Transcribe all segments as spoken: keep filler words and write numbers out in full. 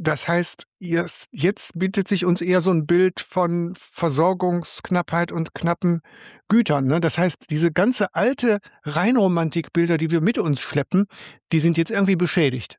Das heißt, jetzt jetzt bietet sich uns eher so ein Bild von Versorgungsknappheit und knappen Gütern, ne? Das heißt, diese ganze alte Rheinromantikbilder, die wir mit uns schleppen, die sind jetzt irgendwie beschädigt.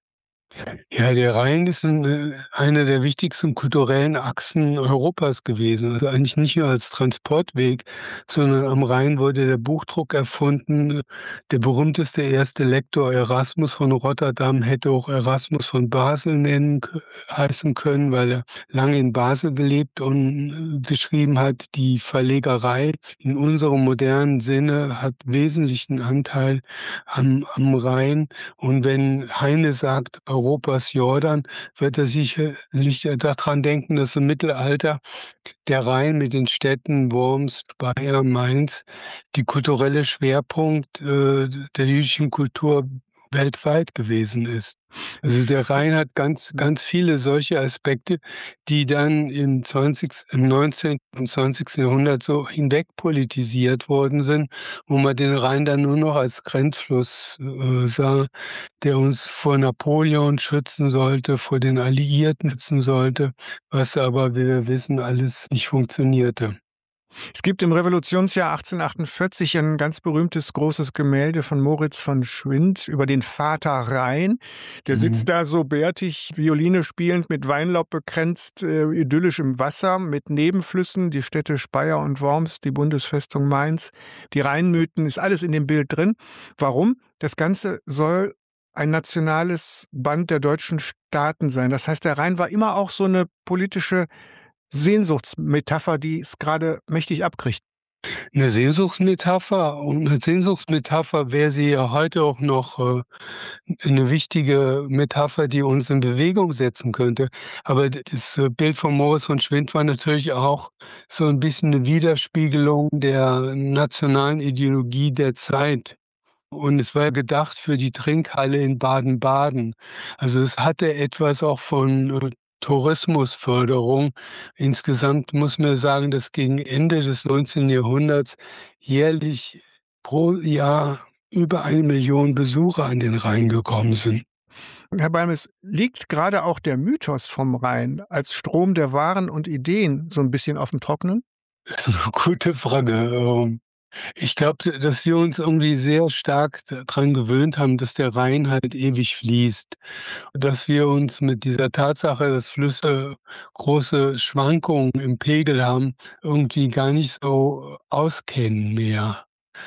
Ja, der Rhein ist 'n äh, eine der wichtigsten kulturellen Achsen Europas gewesen. Also, eigentlich nicht nur als Transportweg, sondern am Rhein wurde der Buchdruck erfunden. Der berühmteste erste Lektor Erasmus von Rotterdam hätte auch Erasmus von Basel nennen kö heißen können, weil er lange in Basel gelebt und, äh, geschrieben hat. Die Verlegerei in unserem modernen Sinne hat wesentlichen Anteil am am Rhein. Und wenn Heine sagt: „Europas Jordan“, wird er sicherlich daran denken, dass im Mittelalter der Rhein mit den Städten Worms, Speyer, Mainz die kulturelle Schwerpunkt, äh, der jüdischen Kultur weltweit gewesen ist. Also, der Rhein hat ganz ganz viele solche Aspekte, die dann im zwanzigsten im neunzehnten und zwanzigsten Jahrhundert so hinwegpolitisiert worden sind, wo man den Rhein dann nur noch als Grenzfluss, äh, sah, der uns vor Napoleon schützen sollte, vor den Alliierten schützen sollte, was aber, wie wir wissen, alles nicht funktionierte. Es gibt im Revolutionsjahr achtzehnhundertachtundvierzig ein ganz berühmtes großes Gemälde von Moritz von Schwind über den Vater Rhein. Der Mhm. sitzt da so bärtig, Violine spielend, mit Weinlaub bekränzt, äh, idyllisch im Wasser, mit Nebenflüssen, die Städte Speyer und Worms, die Bundesfestung Mainz, die Rheinmythen, ist alles in dem Bild drin. Warum? Das Ganze soll ein nationales Band der deutschen Staaten sein. Das heißt, der Rhein war immer auch so eine politische Sehnsuchtsmetapher, die es gerade mächtig abkriegt. 'Ne Sehnsuchtsmetapher und 'ne Sehnsuchtsmetapher wäre sie ja heute auch noch, äh, 'ne wichtige Metapher, die uns in Bewegung setzen könnte. Aber d das äh, Bild von Moritz von Schwind war natürlich auch so 'n bisschen 'ne Widerspiegelung der nationalen Ideologie der Zeit. Und es war ja gedacht für die Trinkhalle in Baden-Baden. Also, es hatte etwas auch von, äh, Tourismusförderung. Insgesamt muss man sagen, dass gegen Ende des neunzehnten Jahrhunderts jährlich pro Jahr über eine Million Besucher an den Rhein gekommen sind. Herr Balmes, liegt gerade auch der Mythos vom Rhein als Strom der Waren und Ideen so ein bisschen auf dem Trockenen? Das ist 'ne gute Frage. Ähm, ich glaube, dass wir uns irgendwie sehr stark da dran gewöhnt haben, dass der Rhein halt ewig fließt. Dass wir uns mit dieser Tatsache, dass Flüsse große Schwankungen im Pegel haben, irgendwie gar nicht so auskennen mehr.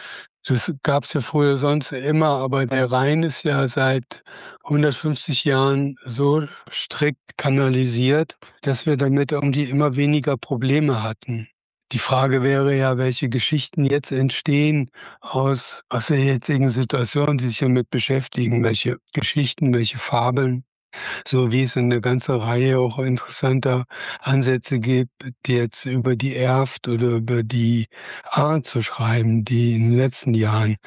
Das gab's ja früher sonst immer, aber der Rhein ist ja seit hundertfünfzig Jahren so strikt kanalisiert, dass wir damit irgendwie immer weniger Probleme hatten. Die Frage wäre ja, welche Geschichten jetzt entstehen aus aus der jetzigen Situation, die sich damit beschäftigen. Welche Geschichten, welche Fabeln, so wie es eine ganze Reihe auch interessanter Ansätze gibt, die jetzt über die Erft oder über die Ahr zu schreiben, die in den letzten Jahren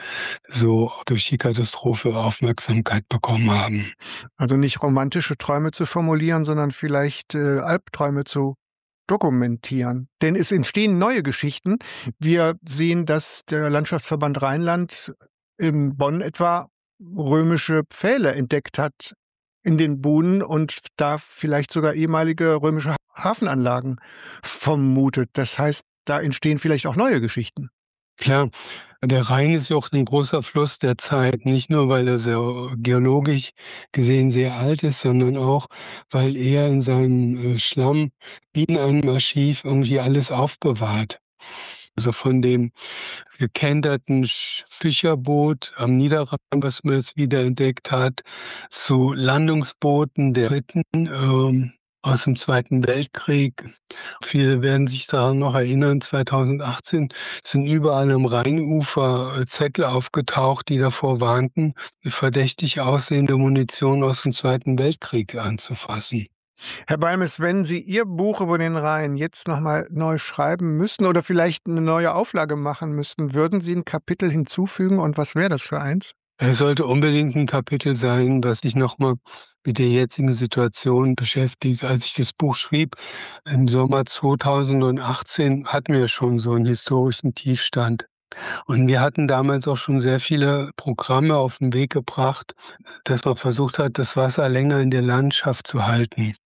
so durch die Katastrophe Aufmerksamkeit bekommen haben. Also nicht romantische Träume zu formulieren, sondern vielleicht, äh, Albträume zu dokumentieren. Denn es entstehen neue Geschichten. Wir sehen, dass der Landschaftsverband Rheinland in Bonn etwa römische Pfähle entdeckt hat in den Buhnen und da vielleicht sogar ehemalige römische Hafenanlagen vermutet. Das heißt, da entstehen vielleicht auch neue Geschichten. Klar, der Rhein ist ja auch 'n großer Fluss der Zeit, nicht nur, weil er sehr geologisch gesehen sehr alt ist, sondern auch, weil er in seinem, äh, Schlamm wie in einem Archiv irgendwie alles aufbewahrt. Also, von dem gekenterten Sch Fischerboot am Niederrhein, was man jetzt wiederentdeckt hat, zu Landungsbooten der Briten, ähm, aus dem Zweiten Weltkrieg. Viele werden sich daran noch erinnern, zweitausendachtzehn sind überall am Rheinufer, äh, Zettel aufgetaucht, die davor warnten, verdächtig aussehende Munition aus dem Zweiten Weltkrieg anzufassen. Herr Balmes, wenn Sie Ihr Buch über den Rhein jetzt noch mal neu schreiben müssten oder vielleicht eine neue Auflage machen müssten, würden Sie ein Kapitel hinzufügen und was wäre das für eins? Es sollte unbedingt 'n Kapitel sein, das sich noch mal mit der jetzigen Situation beschäftigt. Als ich das Buch schrieb, im Sommer zweitausendachtzehn, hatten wir schon so 'n historischen Tiefstand. Und wir hatten damals auch schon sehr viele Programme auf 'n Weg gebracht, dass man versucht hat, das Wasser länger in der Landschaft zu halten.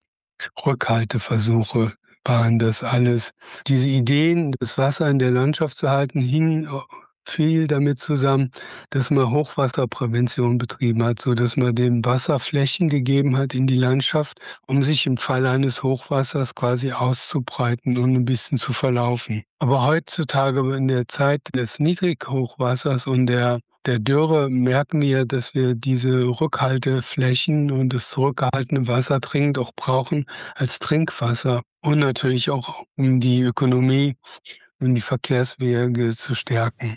Rückhalteversuche waren das alles. Diese Ideen, das Wasser in der Landschaft zu halten, hingen viel damit zusammen, dass man Hochwasserprävention betrieben hat, sodass man dem Wasser Flächen gegeben hat in die Landschaft, um sich im Fall eines Hochwassers quasi auszubreiten und ein bisschen zu verlaufen. Aber heutzutage in der Zeit des Niedrighochwassers und der der Dürre merken wir, dass wir diese Rückhalteflächen und das zurückgehaltene Wasser dringend auch brauchen als Trinkwasser und natürlich auch, um die Ökonomie und die Verkehrswege zu stärken.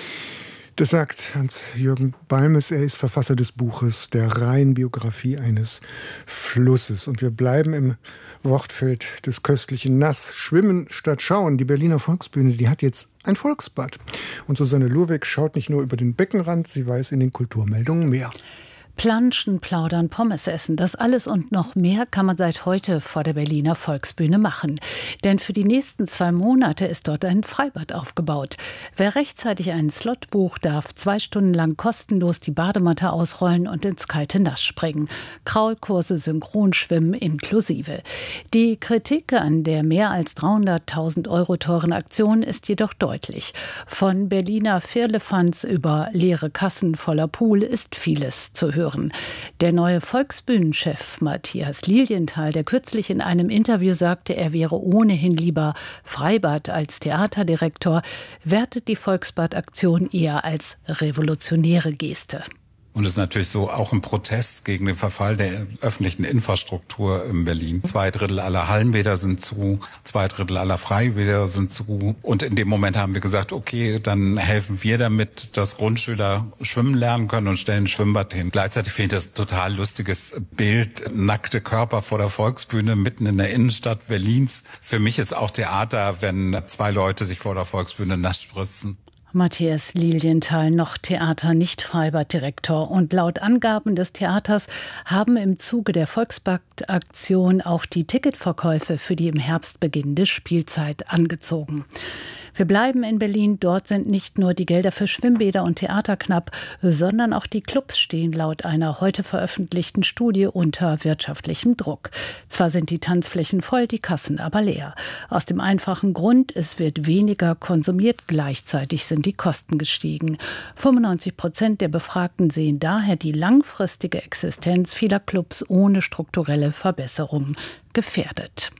Das sagt Hans-Jürgen Balmes. Er ist Verfasser des Buches Der Rhein, Biografie eines Flusses. Und wir bleiben im Wortfeld des köstlichen Nass. Schwimmen statt schauen. Die Berliner Volksbühne, die hat jetzt ein Volksbad. Und Susanne Lurweg schaut nicht nur über den Beckenrand, sie weiß in den Kulturmeldungen mehr. Planschen, plaudern, Pommes essen, das alles und noch mehr kann man seit heute vor der Berliner Volksbühne machen. Denn für die nächsten zwei Monate ist dort ein Freibad aufgebaut. Wer rechtzeitig einen Slot bucht, darf zwei Stunden lang kostenlos die Badematte ausrollen und ins kalte Nass springen. Kraulkurse, Synchronschwimmen inklusive. Die Kritik an der mehr als dreihunderttausend Euro teuren Aktion ist jedoch deutlich. Von Berliner Firlefanz über leere Kassen voller Pool ist vieles zu hören. Der neue Volksbühnenchef Matthias Lilienthal, der kürzlich in einem Interview sagte, er wäre ohnehin lieber Freibad als Theaterdirektor, wertet die Volksbadaktion eher als revolutionäre Geste. Und es ist natürlich so auch ein Protest gegen den Verfall der öffentlichen Infrastruktur in Berlin. Zwei Drittel aller Hallenbäder sind zu, zwei Drittel aller Freibäder sind zu. Und in dem Moment haben wir gesagt, okay, dann helfen wir damit, dass Grundschüler schwimmen lernen können und stellen ein Schwimmbad hin. Gleichzeitig finde ich das total lustiges Bild, nackte Körper vor der Volksbühne mitten in der Innenstadt Berlins. Für mich ist auch Theater, wenn zwei Leute sich vor der Volksbühne nass spritzen. Matthias Lilienthal, noch Theater, nicht Freibaddirektor. Und laut Angaben des Theaters haben im Zuge der Volksbadaktion auch die Ticketverkäufe für die im Herbst beginnende Spielzeit angezogen. Wir bleiben in Berlin. Dort sind nicht nur die Gelder für Schwimmbäder und Theater knapp, sondern auch die Clubs stehen laut einer heute veröffentlichten Studie unter wirtschaftlichem Druck. Zwar sind die Tanzflächen voll, die Kassen aber leer. Aus dem einfachen Grund, es wird weniger konsumiert, gleichzeitig sind die Kosten gestiegen. fünfundneunzig Prozent der Befragten sehen daher die langfristige Existenz vieler Clubs ohne strukturelle Verbesserungen gefährdet.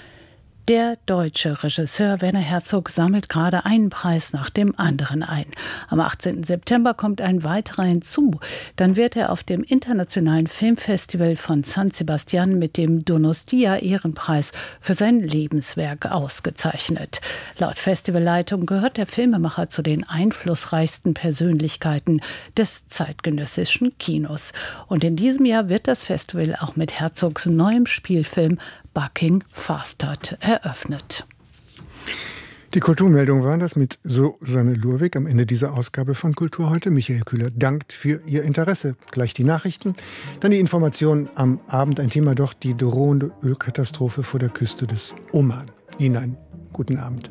Der deutsche Regisseur Werner Herzog sammelt gerade einen Preis nach dem anderen ein. Am achtzehnten September kommt ein weiterer hinzu. Dann wird er auf dem Internationalen Filmfestival von San Sebastian mit dem Donostia-Ehrenpreis für sein Lebenswerk ausgezeichnet. Laut Festivalleitung gehört der Filmemacher zu den einflussreichsten Persönlichkeiten des zeitgenössischen Kinos. Und in diesem Jahr wird das Festival auch mit Herzogs neuem Spielfilm Bucking Fastard eröffnet. Die Kulturmeldung war das mit Susanne Lurweg am Ende dieser Ausgabe von Kultur heute. Michael Kühler dankt für Ihr Interesse. Gleich die Nachrichten, dann die Informationen am Abend. Ein Thema doch, die drohende Ölkatastrophe vor der Küste des Oman. Ihnen einen guten Abend.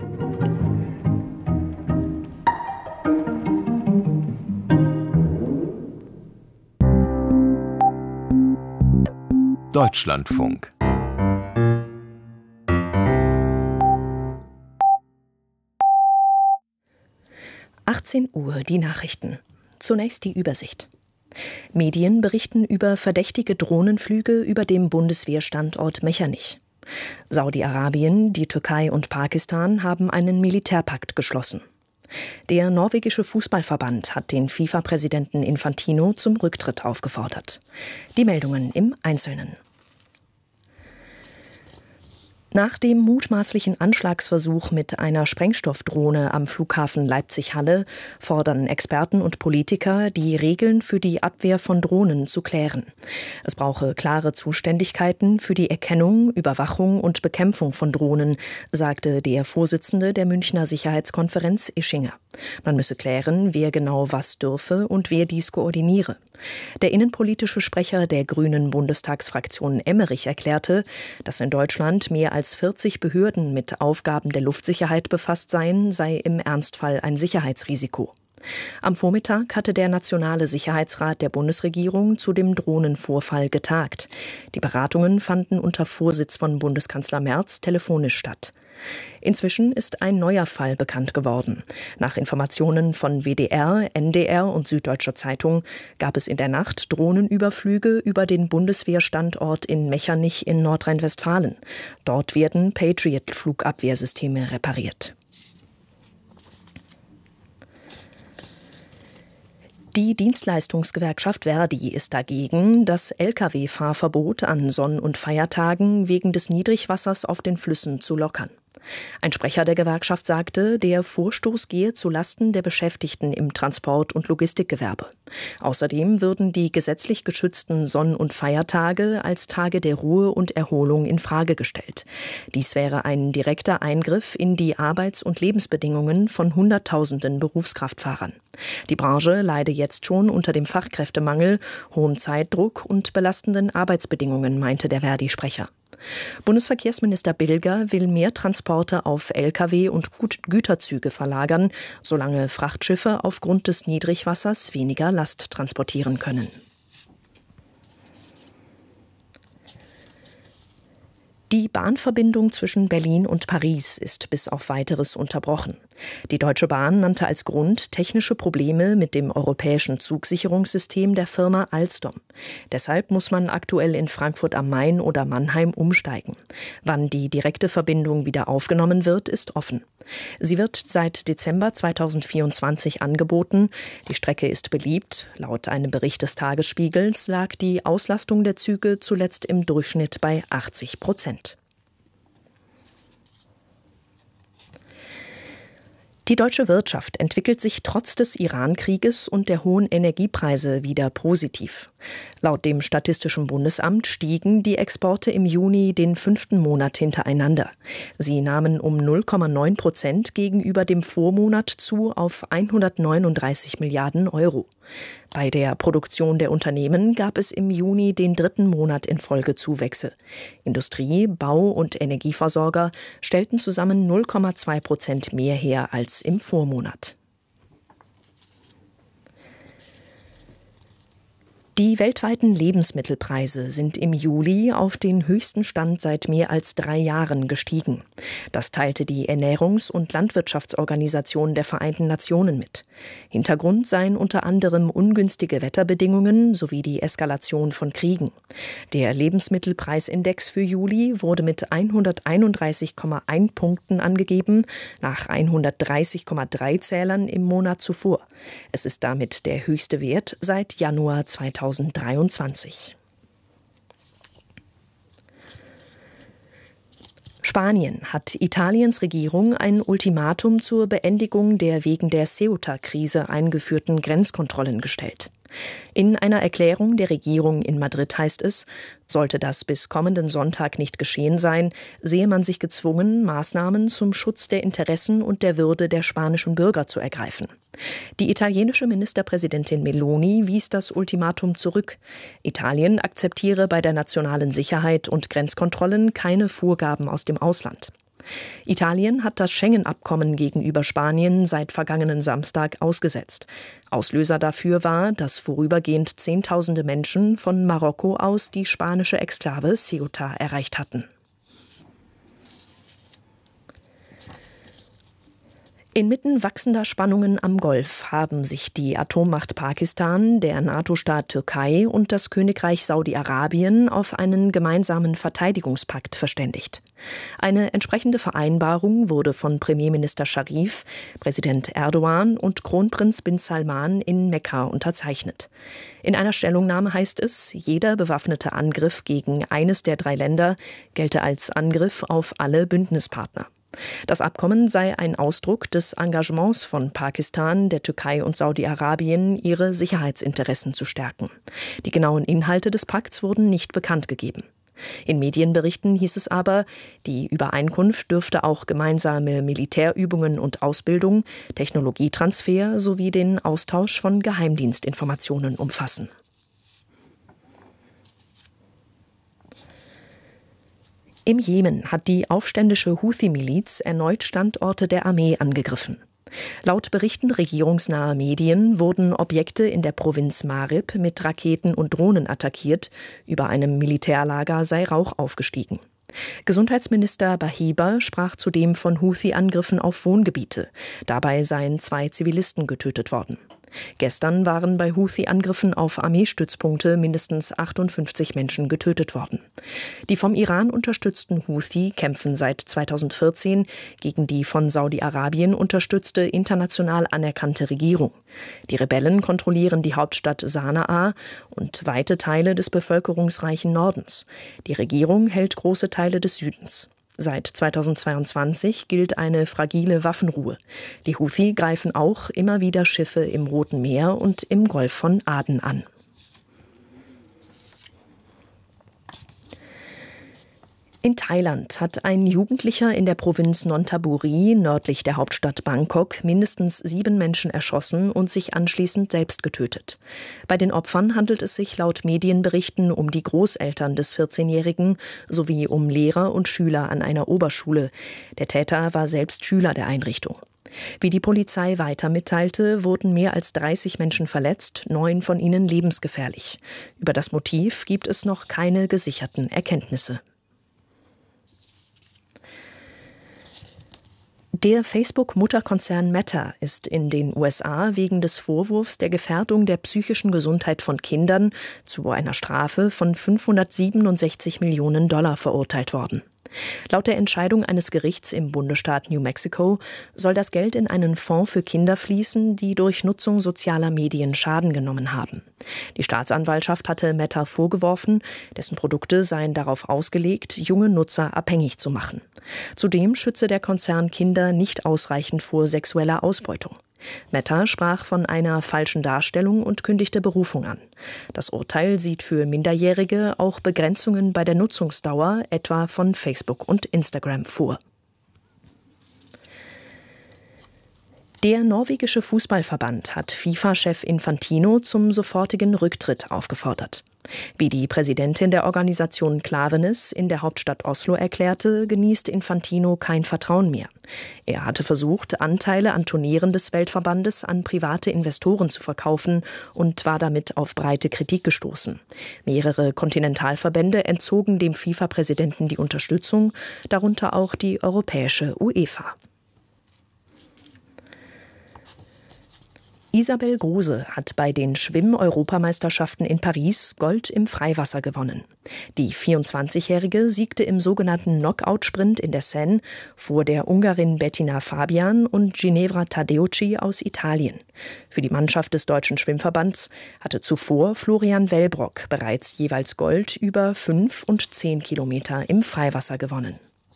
Deutschlandfunk. achtzehn Uhr die Nachrichten. Zunächst die Übersicht. Medien berichten über verdächtige Drohnenflüge über dem Bundeswehrstandort Mechernich. Saudi-Arabien, die Türkei und Pakistan haben einen Militärpakt geschlossen. Der norwegische Fußballverband hat den FIFA-Präsidenten Infantino zum Rücktritt aufgefordert. Die Meldungen im Einzelnen. Nach dem mutmaßlichen Anschlagsversuch mit einer Sprengstoffdrohne am Flughafen Leipzig-Halle fordern Experten und Politiker, die Regeln für die Abwehr von Drohnen zu klären. Es brauche klare Zuständigkeiten für die Erkennung, Überwachung und Bekämpfung von Drohnen, sagte der Vorsitzende der Münchner Sicherheitskonferenz Ischinger. Man müsse klären, wer genau was dürfe und wer dies koordiniere. Der innenpolitische Sprecher der Grünen Bundestagsfraktion Emmerich erklärte, dass in Deutschland mehr als vierzig Behörden mit Aufgaben der Luftsicherheit befasst seien, sei im Ernstfall ein Sicherheitsrisiko. Am Vormittag hatte der Nationale Sicherheitsrat der Bundesregierung zu dem Drohnenvorfall getagt. Die Beratungen fanden unter Vorsitz von Bundeskanzler Merz telefonisch statt. Inzwischen ist ein neuer Fall bekannt geworden. Nach Informationen von W D R, N D R und Süddeutscher Zeitung gab es in der Nacht Drohnenüberflüge über den Bundeswehrstandort in Mechernich in Nordrhein-Westfalen. Dort werden Patriot-Flugabwehrsysteme repariert. Die Dienstleistungsgewerkschaft Verdi ist dagegen, das L K W-Fahrverbot an Sonn- und Feiertagen wegen des Niedrigwassers auf den Flüssen zu lockern. Ein Sprecher der Gewerkschaft sagte, der Vorstoß gehe zulasten der Beschäftigten im Transport- und Logistikgewerbe. Außerdem würden die gesetzlich geschützten Sonn- und Feiertage als Tage der Ruhe und Erholung in Frage gestellt. Dies wäre ein direkter Eingriff in die Arbeits- und Lebensbedingungen von Hunderttausenden Berufskraftfahrern. Die Branche leide jetzt schon unter dem Fachkräftemangel, hohem Zeitdruck und belastenden Arbeitsbedingungen, meinte der Verdi-Sprecher. Bundesverkehrsminister Bilger will mehr Transporte auf L K W und Güterzüge verlagern, solange Frachtschiffe aufgrund des Niedrigwassers weniger Last transportieren können. Die Bahnverbindung zwischen Berlin und Paris ist bis auf Weiteres unterbrochen. Die Deutsche Bahn nannte als Grund technische Probleme mit dem europäischen Zugsicherungssystem der Firma Alstom. Deshalb muss man aktuell in Frankfurt am Main oder Mannheim umsteigen. Wann die direkte Verbindung wieder aufgenommen wird, ist offen. Sie wird seit Dezember zweitausendvierundzwanzig angeboten. Die Strecke ist beliebt. Laut einem Bericht des Tagesspiegels lag die Auslastung der Züge zuletzt im Durchschnitt bei achtzig Prozent. Die deutsche Wirtschaft entwickelt sich trotz des Iran-Krieges und der hohen Energiepreise wieder positiv. Laut dem Statistischen Bundesamt stiegen die Exporte im Juni den fünften Monat hintereinander. Sie nahmen um null Komma neun Prozent gegenüber dem Vormonat zu auf hundertneununddreißig Milliarden Euro. Bei der Produktion der Unternehmen gab es im Juni den dritten Monat in Folge Zuwächse. Industrie, Bau- und Energieversorger stellten zusammen null Komma zwei Prozent mehr her als im Vormonat. Die weltweiten Lebensmittelpreise sind im Juli auf den höchsten Stand seit mehr als drei Jahren gestiegen. Das teilte die Ernährungs- und Landwirtschaftsorganisation der Vereinten Nationen mit. Hintergrund seien unter anderem ungünstige Wetterbedingungen sowie die Eskalation von Kriegen. Der Lebensmittelpreisindex für Juli wurde mit hunderteinunddreißig Komma eins Punkten angegeben, nach hundertdreißig Komma drei Zählern im Monat zuvor. Es ist damit der höchste Wert seit Januar zweitausenddreiundzwanzig. Spanien hat Italiens Regierung ein Ultimatum zur Beendigung der wegen der Ceuta-Krise eingeführten Grenzkontrollen gestellt. In einer Erklärung der Regierung in Madrid heißt es, sollte das bis kommenden Sonntag nicht geschehen sein, sehe man sich gezwungen, Maßnahmen zum Schutz der Interessen und der Würde der spanischen Bürger zu ergreifen. Die italienische Ministerpräsidentin Meloni wies das Ultimatum zurück. Italien akzeptiere bei der nationalen Sicherheit und Grenzkontrollen keine Vorgaben aus dem Ausland. Italien hat das Schengen-Abkommen gegenüber Spanien seit vergangenen Samstag ausgesetzt. Auslöser dafür war, dass vorübergehend Zehntausende Menschen von Marokko aus die spanische Exklave Ceuta erreicht hatten. Inmitten wachsender Spannungen am Golf haben sich die Atommacht Pakistan, der NATO-Staat Türkei und das Königreich Saudi-Arabien auf einen gemeinsamen Verteidigungspakt verständigt. Eine entsprechende Vereinbarung wurde von Premierminister Scharif, Präsident Erdogan und Kronprinz bin Salman in Mekka unterzeichnet. In einer Stellungnahme heißt es, jeder bewaffnete Angriff gegen eines der drei Länder gelte als Angriff auf alle Bündnispartner. Das Abkommen sei ein Ausdruck des Engagements von Pakistan, der Türkei und Saudi-Arabien, ihre Sicherheitsinteressen zu stärken. Die genauen Inhalte des Pakts wurden nicht bekannt gegeben. In Medienberichten hieß es aber, die Übereinkunft dürfte auch gemeinsame Militärübungen und Ausbildung, Technologietransfer sowie den Austausch von Geheimdienstinformationen umfassen. Im Jemen hat die aufständische Houthi-Miliz erneut Standorte der Armee angegriffen. Laut Berichten regierungsnaher Medien wurden Objekte in der Provinz Marib mit Raketen und Drohnen attackiert. Über einem Militärlager sei Rauch aufgestiegen. Gesundheitsminister Bahiba sprach zudem von Houthi-Angriffen auf Wohngebiete. Dabei seien zwei Zivilisten getötet worden. Gestern waren bei Houthi-Angriffen auf Armeestützpunkte mindestens achtundfünfzig Menschen getötet worden. Die vom Iran unterstützten Houthi kämpfen seit zweitausendvierzehn gegen die von Saudi-Arabien unterstützte international anerkannte Regierung. Die Rebellen kontrollieren die Hauptstadt Sanaa und weite Teile des bevölkerungsreichen Nordens. Die Regierung hält große Teile des Südens. Seit zweitausendzweiundzwanzig gilt eine fragile Waffenruhe. Die Houthi greifen auch immer wieder Schiffe im Roten Meer und im Golf von Aden an. In Thailand hat ein Jugendlicher in der Provinz Nonthaburi, nördlich der Hauptstadt Bangkok, mindestens sieben Menschen erschossen und sich anschließend selbst getötet. Bei den Opfern handelt es sich laut Medienberichten um die Großeltern des vierzehnjährigen sowie um Lehrer und Schüler an einer Oberschule. Der Täter war selbst Schüler der Einrichtung. Wie die Polizei weiter mitteilte, wurden mehr als dreißig Menschen verletzt, neun von ihnen lebensgefährlich. Über das Motiv gibt es noch keine gesicherten Erkenntnisse. Der Facebook-Mutterkonzern Meta ist in den U S A wegen des Vorwurfs der Gefährdung der psychischen Gesundheit von Kindern zu einer Strafe von fünfhundertsiebenundsechzig Millionen Dollar verurteilt worden. Laut der Entscheidung eines Gerichts im Bundesstaat New Mexico soll das Geld in einen Fonds für Kinder fließen, die durch Nutzung sozialer Medien Schaden genommen haben. Die Staatsanwaltschaft hatte Meta vorgeworfen, dessen Produkte seien darauf ausgelegt, junge Nutzer abhängig zu machen. Zudem schütze der Konzern Kinder nicht ausreichend vor sexueller Ausbeutung. Meta sprach von einer falschen Darstellung und kündigte Berufung an. Das Urteil sieht für Minderjährige auch Begrenzungen bei der Nutzungsdauer, etwa von Facebook und Instagram, vor. Der norwegische Fußballverband hat FIFA-Chef Infantino zum sofortigen Rücktritt aufgefordert. Wie die Präsidentin der Organisation Klaveness in der Hauptstadt Oslo erklärte, genießt Infantino kein Vertrauen mehr. Er hatte versucht, Anteile an Turnieren des Weltverbandes an private Investoren zu verkaufen und war damit auf breite Kritik gestoßen. Mehrere Kontinentalverbände entzogen dem FIFA-Präsidenten die Unterstützung, darunter auch die europäische UEFA. Isabel Grose hat bei den Schwimm-Europameisterschaften in Paris Gold im Freiwasser gewonnen. Die vierundzwanzigjährige siegte im sogenannten Knockout-Sprint in der Seine vor der Ungarin Bettina Fabian und Ginevra Tadeucci aus Italien. Für die Mannschaft des Deutschen Schwimmverbands hatte zuvor Florian Wellbrock bereits jeweils Gold über fünf und zehn Kilometer im Freiwasser gewonnen.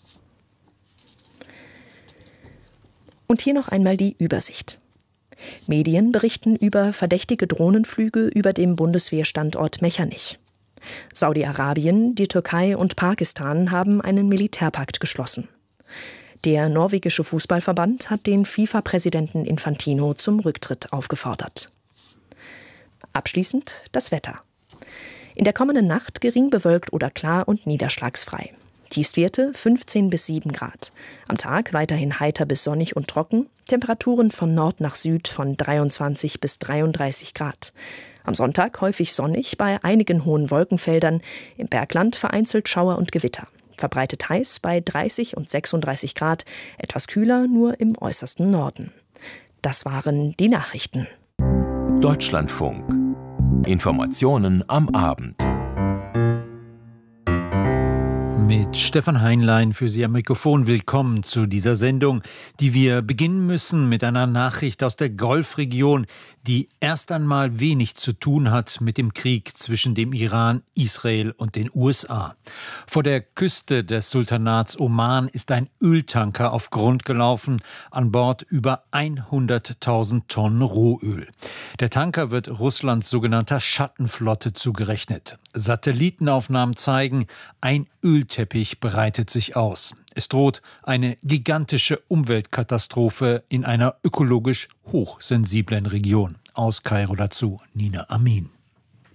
Und hier noch einmal die Übersicht. Medien berichten über verdächtige Drohnenflüge über dem Bundeswehrstandort Mechernich. Saudi-Arabien, die Türkei und Pakistan haben einen Militärpakt geschlossen. Der norwegische Fußballverband hat den FIFA-Präsidenten Infantino zum Rücktritt aufgefordert. Abschließend das Wetter. In der kommenden Nacht gering bewölkt oder klar und niederschlagsfrei. Tiefstwerte fünfzehn bis sieben Grad. Am Tag weiterhin heiter bis sonnig und trocken. Temperaturen von Nord nach Süd von dreiundzwanzig bis dreiunddreißig Grad. Am Sonntag häufig sonnig bei einigen hohen Wolkenfeldern. Im Bergland vereinzelt Schauer und Gewitter. Verbreitet heiß bei dreißig und sechsunddreißig Grad. Etwas kühler nur im äußersten Norden. Das waren die Nachrichten. Deutschlandfunk. Informationen am Abend. Mit Stefan Heinlein für Sie am Mikrofon. Willkommen zu dieser Sendung, die wir beginnen müssen mit einer Nachricht aus der Golfregion, die erst einmal wenig zu tun hat mit dem Krieg zwischen dem Iran, Israel und den U S A. Vor der Küste des Sultanats Oman ist ein Öltanker auf Grund gelaufen, an Bord über hunderttausend Tonnen Rohöl. Der Tanker wird Russlands sogenannter Schattenflotte zugerechnet. Satellitenaufnahmen zeigen, ein Ölteppich breitet sich aus. Es droht eine gigantische Umweltkatastrophe in einer ökologisch hochsensiblen Region. Aus Kairo dazu Nina Amin.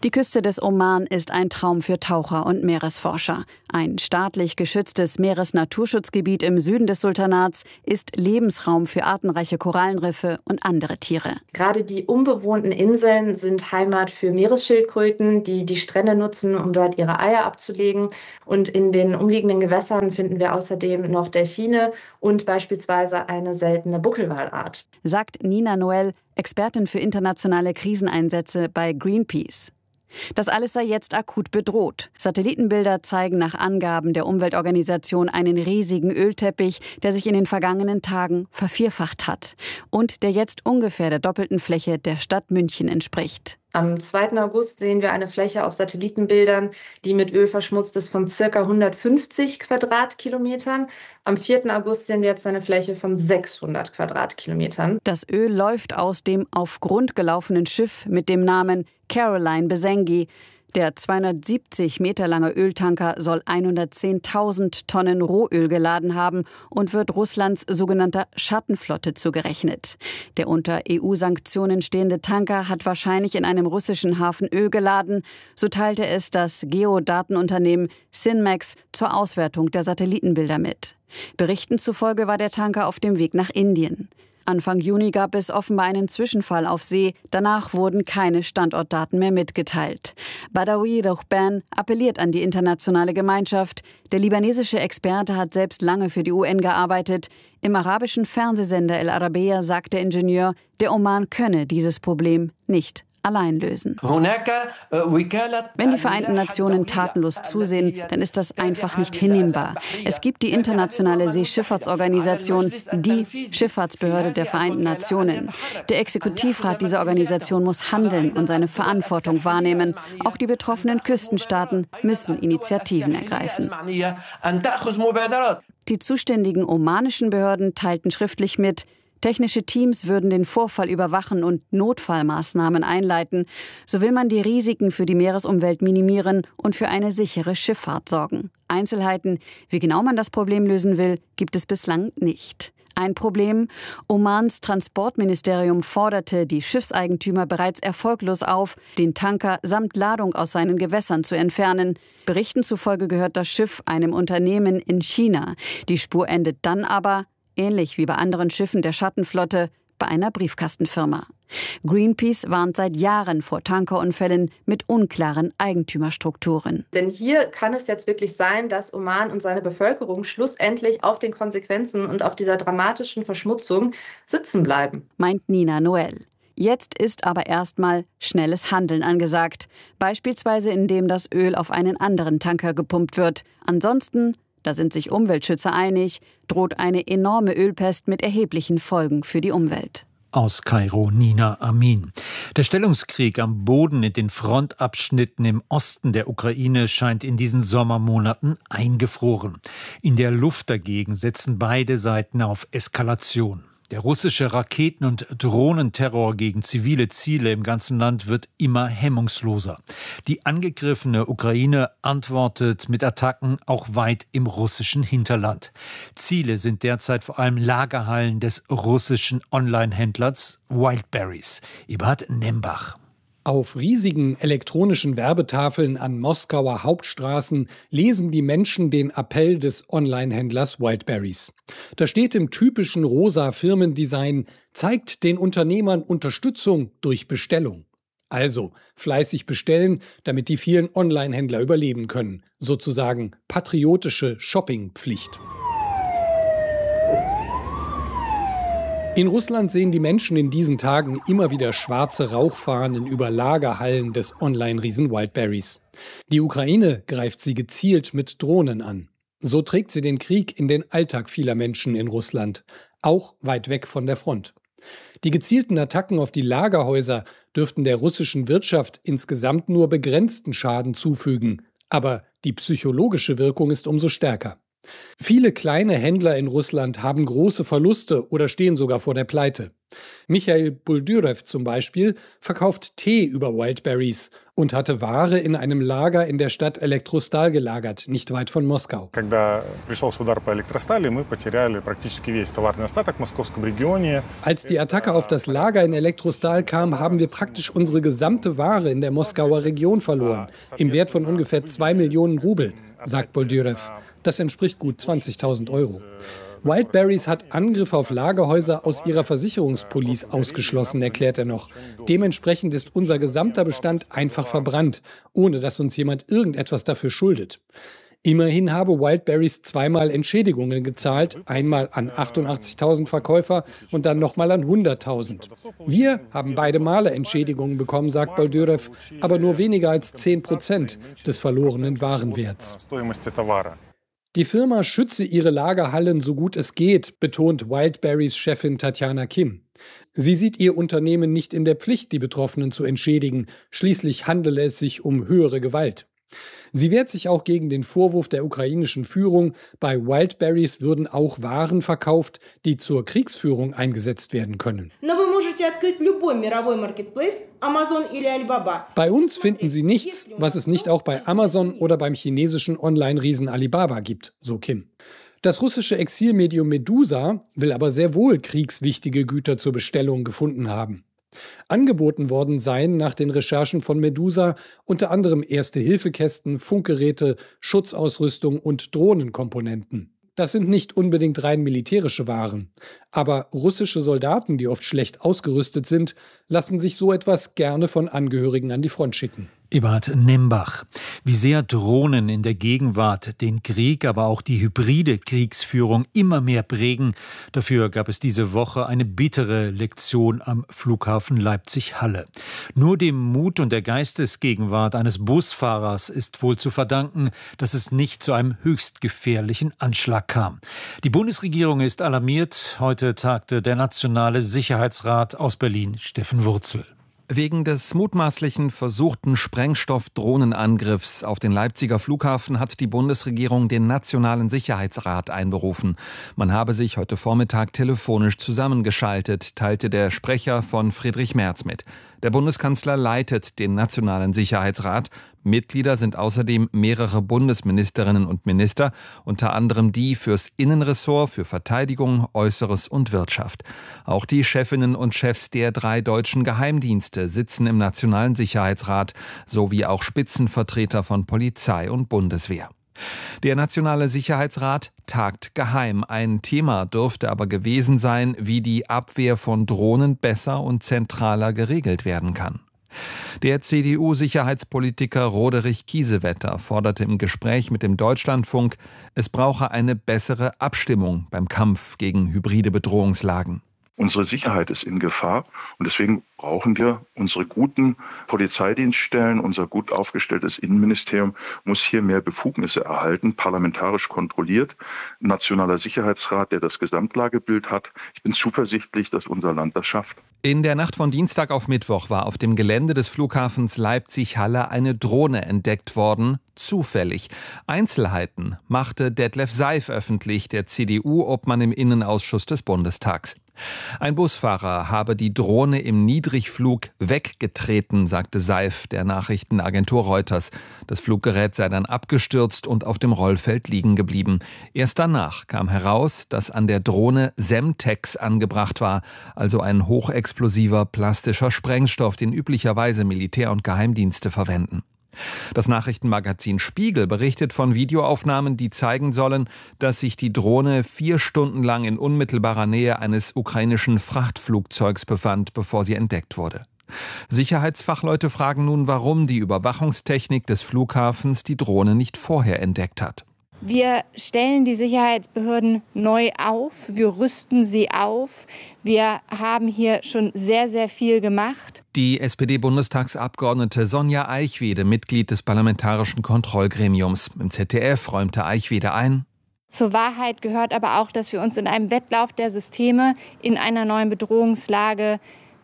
Die Küste des Oman ist ein Traum für Taucher und Meeresforscher. Ein staatlich geschütztes Meeresnaturschutzgebiet im Süden des Sultanats ist Lebensraum für artenreiche Korallenriffe und andere Tiere. Gerade die unbewohnten Inseln sind Heimat für Meeresschildkröten, die die Strände nutzen, um dort ihre Eier abzulegen. Und in den umliegenden Gewässern finden wir außerdem noch Delfine und beispielsweise eine seltene Buckelwalart. Sagt Nina Noel, Expertin für internationale Kriseneinsätze bei Greenpeace. Das alles sei jetzt akut bedroht. Satellitenbilder zeigen nach Angaben der Umweltorganisation einen riesigen Ölteppich, der sich in den vergangenen Tagen vervierfacht hat und der jetzt ungefähr der doppelten Fläche der Stadt München entspricht. Am zweiten August sehen wir eine Fläche auf Satellitenbildern, die mit Öl verschmutzt ist, von ca. hundertfünfzig Quadratkilometern. Am vierten August sehen wir jetzt eine Fläche von sechshundert Quadratkilometern. Das Öl läuft aus dem auf Grund gelaufenen Schiff mit dem Namen Caroline Besengi. Der zweihundertsiebzig Meter lange Öltanker soll hundertzehntausend Tonnen Rohöl geladen haben und wird Russlands sogenannter Schattenflotte zugerechnet. Der unter E U-Sanktionen stehende Tanker hat wahrscheinlich in einem russischen Hafen Öl geladen. So teilte es das Geodatenunternehmen Sinmax zur Auswertung der Satellitenbilder mit. Berichten zufolge war der Tanker auf dem Weg nach Indien. Anfang Juni gab es offenbar einen Zwischenfall auf See. Danach wurden keine Standortdaten mehr mitgeteilt. Badawi Rohban appelliert an die internationale Gemeinschaft. Der libanesische Experte hat selbst lange für die U N gearbeitet. Im arabischen Fernsehsender El Arabiya sagt der Ingenieur, der Oman könne dieses Problem nicht allein lösen. Wenn die Vereinten Nationen tatenlos zusehen, dann ist das einfach nicht hinnehmbar. Es gibt die Internationale Seeschifffahrtsorganisation, die Schifffahrtsbehörde der Vereinten Nationen. Der Exekutivrat dieser Organisation muss handeln und seine Verantwortung wahrnehmen. Auch die betroffenen Küstenstaaten müssen Initiativen ergreifen. Die zuständigen omanischen Behörden teilten schriftlich mit, technische Teams würden den Vorfall überwachen und Notfallmaßnahmen einleiten. So will man die Risiken für die Meeresumwelt minimieren und für eine sichere Schifffahrt sorgen. Einzelheiten, wie genau man das Problem lösen will, gibt es bislang nicht. Ein Problem: Omans Transportministerium forderte die Schiffseigentümer bereits erfolglos auf, den Tanker samt Ladung aus seinen Gewässern zu entfernen. Berichten zufolge gehört das Schiff einem Unternehmen in China. Die Spur endet dann aber, ähnlich wie bei anderen Schiffen der Schattenflotte, bei einer Briefkastenfirma. Greenpeace warnt seit Jahren vor Tankerunfällen mit unklaren Eigentümerstrukturen. Denn hier kann es jetzt wirklich sein, dass Oman und seine Bevölkerung schlussendlich auf den Konsequenzen und auf dieser dramatischen Verschmutzung sitzen bleiben, meint Nina Noel. Jetzt ist aber erstmal schnelles Handeln angesagt. Beispielsweise indem das Öl auf einen anderen Tanker gepumpt wird. Ansonsten, da sind sich Umweltschützer einig, droht eine enorme Ölpest mit erheblichen Folgen für die Umwelt. Aus Kairo Nina Amin. Der Stellungskrieg am Boden in den Frontabschnitten im Osten der Ukraine scheint in diesen Sommermonaten eingefroren. In der Luft dagegen setzen beide Seiten auf Eskalation. Der russische Raketen- und Drohnenterror gegen zivile Ziele im ganzen Land wird immer hemmungsloser. Die angegriffene Ukraine antwortet mit Attacken auch weit im russischen Hinterland. Ziele sind derzeit vor allem Lagerhallen des russischen Online-Händlers Wildberries. Eberhard Nembach. Auf riesigen elektronischen Werbetafeln an Moskauer Hauptstraßen lesen die Menschen den Appell des Online-Händlers Wildberries. Da steht im typischen rosa Firmendesign: zeigt den Unternehmern Unterstützung durch Bestellung. Also fleißig bestellen, damit die vielen Online-Händler überleben können. Sozusagen patriotische Shoppingpflicht. In Russland sehen die Menschen in diesen Tagen immer wieder schwarze Rauchfahnen über Lagerhallen des Online-Riesen Wildberries. Die Ukraine greift sie gezielt mit Drohnen an. So trägt sie den Krieg in den Alltag vieler Menschen in Russland, auch weit weg von der Front. Die gezielten Attacken auf die Lagerhäuser dürften der russischen Wirtschaft insgesamt nur begrenzten Schaden zufügen. Aber die psychologische Wirkung ist umso stärker. Viele kleine Händler in Russland haben große Verluste oder stehen sogar vor der Pleite. Michail Buldyrev zum Beispiel verkauft Tee über Wildberries und hatte Ware in einem Lager in der Stadt Elektrostal gelagert, nicht weit von Moskau. Als die Attacke auf das Lager in Elektrostal kam, haben wir praktisch unsere gesamte Ware in der Moskauer Region verloren, im Wert von ungefähr zwei Millionen Rubel, sagt Buldyrev. Das entspricht gut zwanzigtausend Euro. Wildberries hat Angriffe auf Lagerhäuser aus ihrer Versicherungspolice ausgeschlossen, erklärt er noch. Dementsprechend ist unser gesamter Bestand einfach verbrannt, ohne dass uns jemand irgendetwas dafür schuldet. Immerhin habe Wildberries zweimal Entschädigungen gezahlt, einmal an achtundachtzigtausend Verkäufer und dann nochmal an hunderttausend. Wir haben beide Male Entschädigungen bekommen, sagt Buldyrev, aber nur weniger als zehn Prozent des verlorenen Warenwerts. Die Firma schütze ihre Lagerhallen so gut es geht, betont Wildberries Chefin Tatjana Kim. Sie sieht ihr Unternehmen nicht in der Pflicht, die Betroffenen zu entschädigen. Schließlich handele es sich um höhere Gewalt. Sie wehrt sich auch gegen den Vorwurf der ukrainischen Führung, bei Wildberries würden auch Waren verkauft, die zur Kriegsführung eingesetzt werden können. Bei uns finden Sie nichts, was es nicht auch bei Amazon oder beim chinesischen Online-Riesen Alibaba gibt, so Kim. Das russische Exilmedium Medusa will aber sehr wohl kriegswichtige Güter zur Bestellung gefunden haben. Angeboten worden seien nach den Recherchen von Medusa unter anderem Erste-Hilfe-Kästen, Funkgeräte, Schutzausrüstung und Drohnenkomponenten. Das sind nicht unbedingt rein militärische Waren. Aber russische Soldaten, die oft schlecht ausgerüstet sind, lassen sich so etwas gerne von Angehörigen an die Front schicken. Eberhard Nembach. Wie sehr Drohnen in der Gegenwart den Krieg, aber auch die hybride Kriegsführung immer mehr prägen, dafür gab es diese Woche eine bittere Lektion am Flughafen Leipzig-Halle. Nur dem Mut und der Geistesgegenwart eines Busfahrers ist wohl zu verdanken, dass es nicht zu einem höchst gefährlichen Anschlag kam. Die Bundesregierung ist alarmiert. Heute tagte der Nationale Sicherheitsrat aus Berlin, Steffen Wurzel. Wegen des mutmaßlichen versuchten Sprengstoff-Drohnenangriffs auf den Leipziger Flughafen hat die Bundesregierung den Nationalen Sicherheitsrat einberufen. Man habe sich heute Vormittag telefonisch zusammengeschaltet, teilte der Sprecher von Friedrich Merz mit. Der Bundeskanzler leitet den Nationalen Sicherheitsrat. Mitglieder sind außerdem mehrere Bundesministerinnen und Minister, unter anderem die fürs Innenressort, für Verteidigung, Äußeres und Wirtschaft. Auch die Chefinnen und Chefs der drei deutschen Geheimdienste sitzen im Nationalen Sicherheitsrat, sowie auch Spitzenvertreter von Polizei und Bundeswehr. Der Nationale Sicherheitsrat tagt geheim. Ein Thema dürfte aber gewesen sein, wie die Abwehr von Drohnen besser und zentraler geregelt werden kann. Der C D U-Sicherheitspolitiker Roderich Kiesewetter forderte im Gespräch mit dem Deutschlandfunk, es brauche eine bessere Abstimmung beim Kampf gegen hybride Bedrohungslagen. Unsere Sicherheit ist in Gefahr und deswegen brauchen wir unsere guten Polizeidienststellen, unser gut aufgestelltes Innenministerium muss hier mehr Befugnisse erhalten, parlamentarisch kontrolliert. Ein Nationaler Sicherheitsrat, der das Gesamtlagebild hat. Ich bin zuversichtlich, dass unser Land das schafft. In der Nacht von Dienstag auf Mittwoch war auf dem Gelände des Flughafens Leipzig-Halle eine Drohne entdeckt worden. Zufällig. Einzelheiten machte Detlef Seif öffentlich, der C D U-Obmann im Innenausschuss des Bundestags. Ein Busfahrer habe die Drohne im Niedrigflug weggetreten, sagte Seif der Nachrichtenagentur Reuters. Das Fluggerät sei dann abgestürzt und auf dem Rollfeld liegen geblieben. Erst danach kam heraus, dass an der Drohne Semtex angebracht war, also ein hochexplosiver plastischer Sprengstoff, den üblicherweise Militär- und Geheimdienste verwenden. Das Nachrichtenmagazin Spiegel berichtet von Videoaufnahmen, die zeigen sollen, dass sich die Drohne vier Stunden lang in unmittelbarer Nähe eines ukrainischen Frachtflugzeugs befand, bevor sie entdeckt wurde. Sicherheitsfachleute fragen nun, warum die Überwachungstechnik des Flughafens die Drohne nicht vorher entdeckt hat. Wir stellen die Sicherheitsbehörden neu auf, wir rüsten sie auf. Wir haben hier schon sehr, sehr viel gemacht. Die S P D-Bundestagsabgeordnete Sonja Eichwede, Mitglied des Parlamentarischen Kontrollgremiums. Im Z D F räumte Eichwede ein: Zur Wahrheit gehört aber auch, dass wir uns in einem Wettlauf der Systeme in einer neuen Bedrohungslage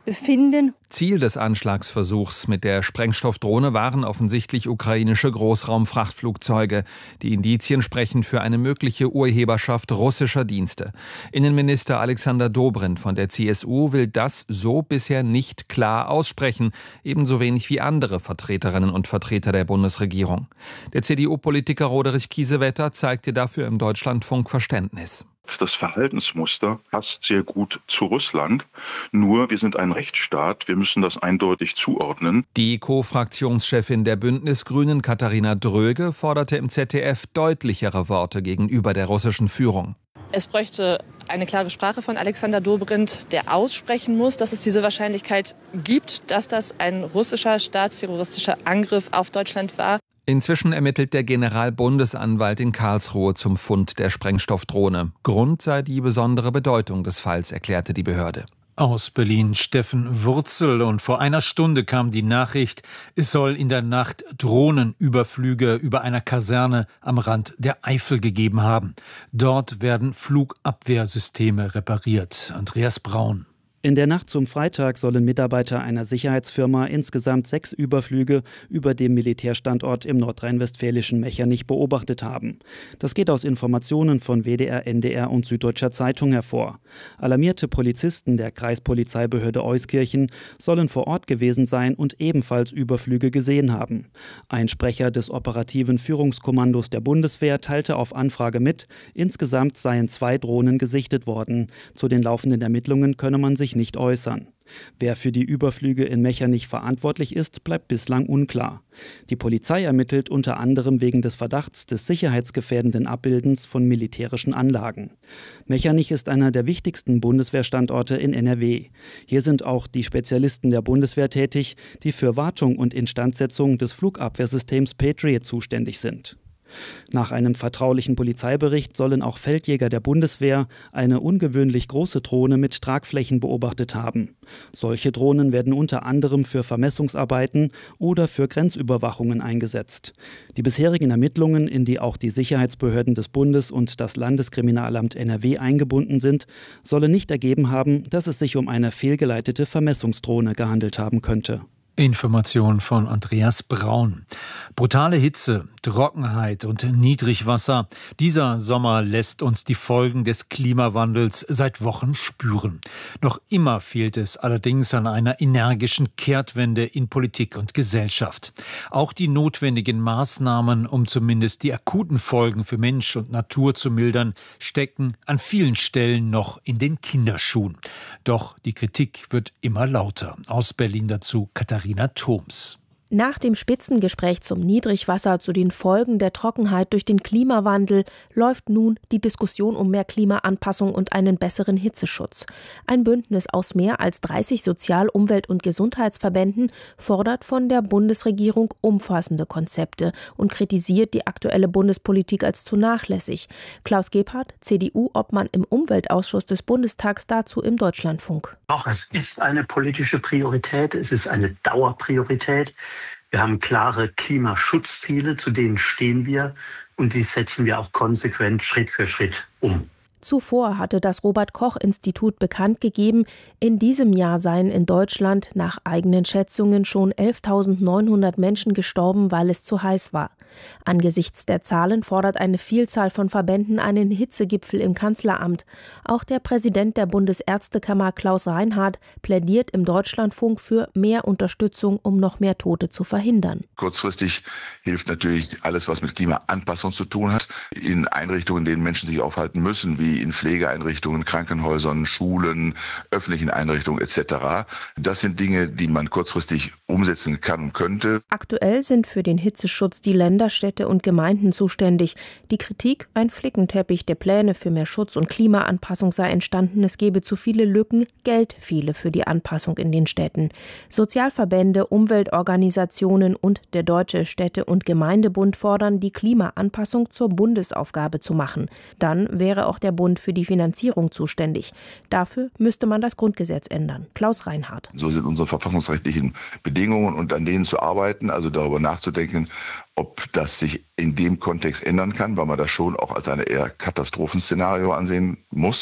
befinden. Ziel des Anschlagsversuchs mit der Sprengstoffdrohne waren offensichtlich ukrainische Großraumfrachtflugzeuge. Die Indizien sprechen für eine mögliche Urheberschaft russischer Dienste. Innenminister Alexander Dobrindt von der C S U will das so bisher nicht klar aussprechen, ebenso wenig wie andere Vertreterinnen und Vertreter der Bundesregierung. Der C D U-Politiker Roderich Kiesewetter zeigte dafür im Deutschlandfunk Verständnis. Das Verhaltensmuster passt sehr gut zu Russland. Nur, wir sind ein Rechtsstaat, wir müssen das eindeutig zuordnen. Die Co-Fraktionschefin der Bündnisgrünen, Katharina Dröge, forderte im Z D F deutlichere Worte gegenüber der russischen Führung. Es bräuchte eine klare Sprache von Alexander Dobrindt, der aussprechen muss, dass es diese Wahrscheinlichkeit gibt, dass das ein russischer staatsterroristischer Angriff auf Deutschland war. Inzwischen ermittelt der Generalbundesanwalt in Karlsruhe zum Fund der Sprengstoffdrohne. Grund sei die besondere Bedeutung des Falls, erklärte die Behörde. Aus Berlin Steffen Wurzel. Und vor einer Stunde kam die Nachricht, es soll in der Nacht Drohnenüberflüge über einer Kaserne am Rand der Eifel gegeben haben. Dort werden Flugabwehrsysteme repariert. Andreas Braun. In der Nacht zum Freitag sollen Mitarbeiter einer Sicherheitsfirma insgesamt sechs Überflüge über dem Militärstandort im nordrhein-westfälischen Mechernich beobachtet haben. Das geht aus Informationen von W D R, N D R und Süddeutscher Zeitung hervor. Alarmierte Polizisten der Kreispolizeibehörde Euskirchen sollen vor Ort gewesen sein und ebenfalls Überflüge gesehen haben. Ein Sprecher des operativen Führungskommandos der Bundeswehr teilte auf Anfrage mit, insgesamt seien zwei Drohnen gesichtet worden. Zu den laufenden Ermittlungen könne man sich nicht äußern. Wer für die Überflüge in Mechernich verantwortlich ist, bleibt bislang unklar. Die Polizei ermittelt unter anderem wegen des Verdachts des sicherheitsgefährdenden Abbildens von militärischen Anlagen. Mechernich ist einer der wichtigsten Bundeswehrstandorte in N R W. Hier sind auch die Spezialisten der Bundeswehr tätig, die für Wartung und Instandsetzung des Flugabwehrsystems Patriot zuständig sind. Nach einem vertraulichen Polizeibericht sollen auch Feldjäger der Bundeswehr eine ungewöhnlich große Drohne mit Tragflächen beobachtet haben. Solche Drohnen werden unter anderem für Vermessungsarbeiten oder für Grenzüberwachungen eingesetzt. Die bisherigen Ermittlungen, in die auch die Sicherheitsbehörden des Bundes und das Landeskriminalamt N R W eingebunden sind, sollen nicht ergeben haben, dass es sich um eine fehlgeleitete Vermessungsdrohne gehandelt haben könnte. Information von Andreas Braun. Brutale Hitze, Trockenheit und Niedrigwasser. Dieser Sommer lässt uns die Folgen des Klimawandels seit Wochen spüren. Noch immer fehlt es allerdings an einer energischen Kehrtwende in Politik und Gesellschaft. Auch die notwendigen Maßnahmen, um zumindest die akuten Folgen für Mensch und Natur zu mildern, stecken an vielen Stellen noch in den Kinderschuhen. Doch die Kritik wird immer lauter. Aus Berlin dazu Katharina Thoms. Nach dem Spitzengespräch zum Niedrigwasser zu den Folgen der Trockenheit durch den Klimawandel läuft nun die Diskussion um mehr Klimaanpassung und einen besseren Hitzeschutz. Ein Bündnis aus mehr als dreißig Sozial-, Umwelt- und Gesundheitsverbänden fordert von der Bundesregierung umfassende Konzepte und kritisiert die aktuelle Bundespolitik als zu nachlässig. Klaus Gebhardt, C D U-Obmann im Umweltausschuss des Bundestags, dazu im Deutschlandfunk. Doch, es ist eine politische Priorität, es ist eine Dauerpriorität. Wir haben klare Klimaschutzziele, zu denen stehen wir und die setzen wir auch konsequent Schritt für Schritt um. Zuvor hatte das Robert-Koch-Institut bekannt gegeben, in diesem Jahr seien in Deutschland nach eigenen Schätzungen schon elftausendneunhundert Menschen gestorben, weil es zu heiß war. Angesichts der Zahlen fordert eine Vielzahl von Verbänden einen Hitzegipfel im Kanzleramt. Auch der Präsident der Bundesärztekammer Klaus Reinhardt plädiert im Deutschlandfunk für mehr Unterstützung, um noch mehr Tote zu verhindern. Kurzfristig hilft natürlich alles, was mit Klimaanpassung zu tun hat, in Einrichtungen, in denen Menschen sich aufhalten müssen, wie in Pflegeeinrichtungen, Krankenhäusern, Schulen, öffentlichen Einrichtungen et cetera. Das sind Dinge, die man kurzfristig umsetzen kann und könnte. Aktuell sind für den Hitzeschutz die Länder, Städte und Gemeinden zuständig. Die Kritik, ein Flickenteppich der Pläne für mehr Schutz und Klimaanpassung sei entstanden, es gebe zu viele Lücken, Geld fehle für die Anpassung in den Städten. Sozialverbände, Umweltorganisationen und der Deutsche Städte- und Gemeindebund fordern, die Klimaanpassung zur Bundesaufgabe zu machen. Dann wäre auch der Bund für die Finanzierung zuständig. Dafür müsste man das Grundgesetz ändern. Klaus Reinhardt. So sind unsere verfassungsrechtlichen Bedingungen und an denen zu arbeiten, also darüber nachzudenken, ob das sich in dem Kontext ändern kann, weil man das schon auch als ein eher Katastrophenszenario ansehen muss.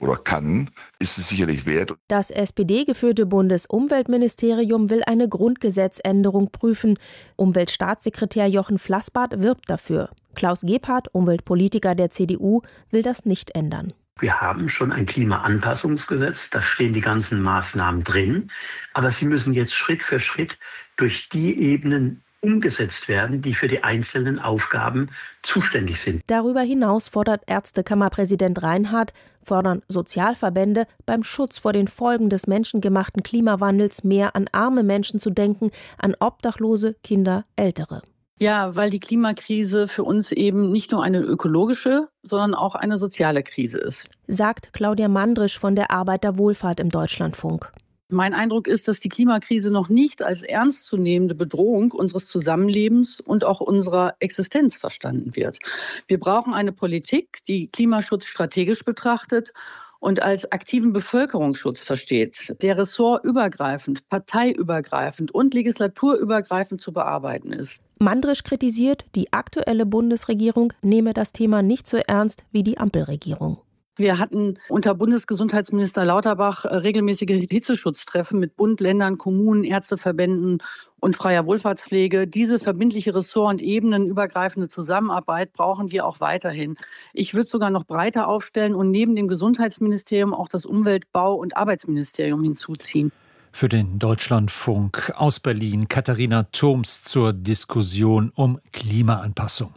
oder kann, ist es sicherlich wert. Das S P D-geführte Bundesumweltministerium will eine Grundgesetzänderung prüfen. Umweltstaatssekretär Jochen Flassbart wirbt dafür. Klaus Gebhardt, Umweltpolitiker der C D U, will das nicht ändern. Wir haben schon ein Klimaanpassungsgesetz, da stehen die ganzen Maßnahmen drin, aber sie müssen jetzt Schritt für Schritt durch die Ebenen umgesetzt werden, die für die einzelnen Aufgaben zuständig sind. Darüber hinaus fordert Ärztekammerpräsident Reinhardt, fordern Sozialverbände, beim Schutz vor den Folgen des menschengemachten Klimawandels mehr an arme Menschen zu denken, an Obdachlose, Kinder, Ältere. Ja, weil die Klimakrise für uns eben nicht nur eine ökologische, sondern auch eine soziale Krise ist, sagt Claudia Mandrisch von der Arbeiterwohlfahrt im Deutschlandfunk. Mein Eindruck ist, dass die Klimakrise noch nicht als ernstzunehmende Bedrohung unseres Zusammenlebens und auch unserer Existenz verstanden wird. Wir brauchen eine Politik, die Klimaschutz strategisch betrachtet und als aktiven Bevölkerungsschutz versteht, der ressortübergreifend, parteiübergreifend und legislaturübergreifend zu bearbeiten ist. Mandrisch kritisiert, die aktuelle Bundesregierung nehme das Thema nicht so ernst wie die Ampelregierung. Wir hatten unter Bundesgesundheitsminister Lauterbach regelmäßige Hitzeschutztreffen mit Bund, Ländern, Kommunen, Ärzteverbänden und freier Wohlfahrtspflege. Diese verbindliche Ressort- und ebenenübergreifende Zusammenarbeit brauchen wir auch weiterhin. Ich würde sogar noch breiter aufstellen und neben dem Gesundheitsministerium auch das Umwelt-, Bau- und Arbeitsministerium hinzuziehen. Für den Deutschlandfunk aus Berlin Katharina Thoms zur Diskussion um Klimaanpassung.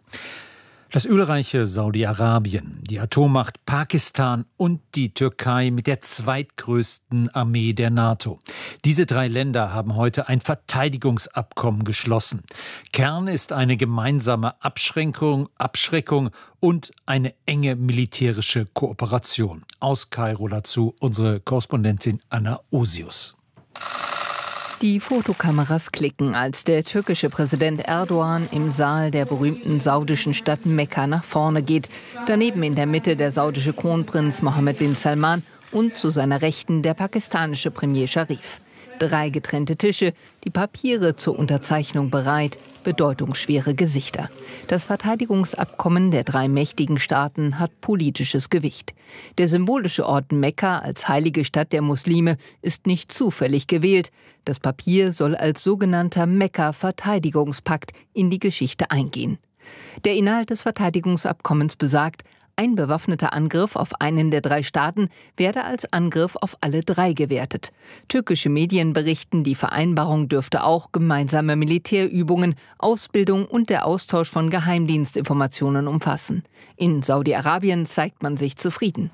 Das ölreiche Saudi-Arabien, die Atommacht Pakistan und die Türkei mit der zweitgrößten Armee der NATO. Diese drei Länder haben heute ein Verteidigungsabkommen geschlossen. Kern ist eine gemeinsame Abschränkung, Abschreckung und eine enge militärische Kooperation. Aus Kairo dazu unsere Korrespondentin Anna Osius. Die Fotokameras klicken, als der türkische Präsident Erdogan im Saal der berühmten saudischen Stadt Mekka nach vorne geht. Daneben in der Mitte der saudische Kronprinz Mohammed bin Salman und zu seiner Rechten der pakistanische Premier Sharif. Drei getrennte Tische, die Papiere zur Unterzeichnung bereit, bedeutungsschwere Gesichter. Das Verteidigungsabkommen der drei mächtigen Staaten hat politisches Gewicht. Der symbolische Ort Mekka als heilige Stadt der Muslime ist nicht zufällig gewählt. Das Papier soll als sogenannter Mekka-Verteidigungspakt in die Geschichte eingehen. Der Inhalt des Verteidigungsabkommens besagt, ein bewaffneter Angriff auf einen der drei Staaten werde als Angriff auf alle drei gewertet. Türkische Medien berichten, die Vereinbarung dürfte auch gemeinsame Militärübungen, Ausbildung und der Austausch von Geheimdienstinformationen umfassen. In Saudi-Arabien zeigt man sich zufrieden.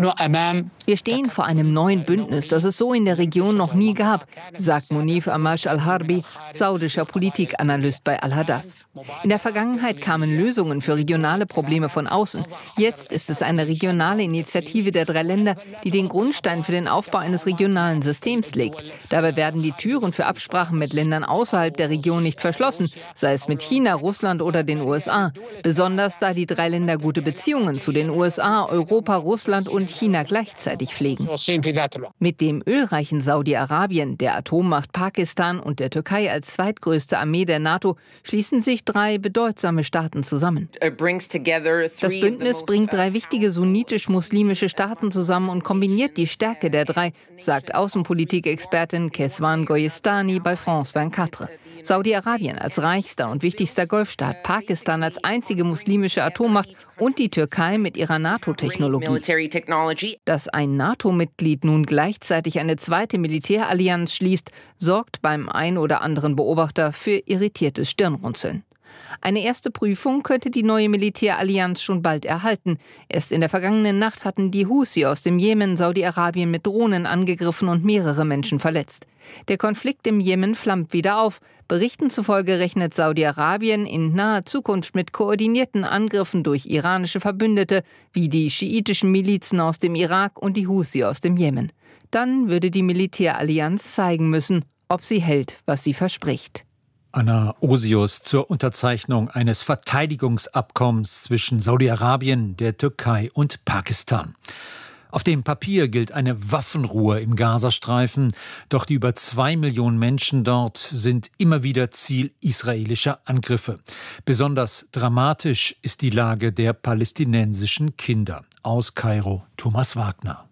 Wir stehen vor einem neuen Bündnis, das es so in der Region noch nie gab, sagt Munif Amash al-Harbi, saudischer Politikanalyst bei Al-Hadas. In der Vergangenheit kamen Lösungen für regionale Probleme von außen. Jetzt ist es eine regionale Initiative der drei Länder, die den Grundstein für den Aufbau eines regionalen Systems legt. Dabei werden die Türen für Absprachen mit Ländern außerhalb der Region nicht verschlossen, sei es mit China, Russland oder den U S A. Besonders da die drei Länder gute Beziehungen zu den U S A, Europa, Russland und China gleichzeitig pflegen. Mit dem ölreichen Saudi-Arabien, der Atommacht Pakistan und der Türkei als zweitgrößte Armee der NATO schließen sich drei bedeutsame Staaten zusammen. Das Bündnis bringt drei wichtige sunnitisch-muslimische Staaten zusammen und kombiniert die Stärke der drei, sagt Außenpolitik-Expertin Kezban Goyestani bei France vierundzwanzig. Saudi-Arabien als reichster und wichtigster Golfstaat, Pakistan als einzige muslimische Atommacht und die Türkei mit ihrer NATO-Technologie. Dass ein NATO-Mitglied nun gleichzeitig eine zweite Militärallianz schließt, sorgt beim ein oder anderen Beobachter für irritiertes Stirnrunzeln. Eine erste Prüfung könnte die neue Militärallianz schon bald erhalten. Erst in der vergangenen Nacht hatten die Husi aus dem Jemen Saudi-Arabien mit Drohnen angegriffen und mehrere Menschen verletzt. Der Konflikt im Jemen flammt wieder auf. Berichten zufolge rechnet Saudi-Arabien in naher Zukunft mit koordinierten Angriffen durch iranische Verbündete, wie die schiitischen Milizen aus dem Irak und die Husi aus dem Jemen. Dann würde die Militärallianz zeigen müssen, ob sie hält, was sie verspricht. Anna Osius zur Unterzeichnung eines Verteidigungsabkommens zwischen Saudi-Arabien, der Türkei und Pakistan. Auf dem Papier gilt eine Waffenruhe im Gazastreifen, doch die über zwei Millionen Menschen dort sind immer wieder Ziel israelischer Angriffe. Besonders dramatisch ist die Lage der palästinensischen Kinder. Aus Kairo, Thomas Wagner.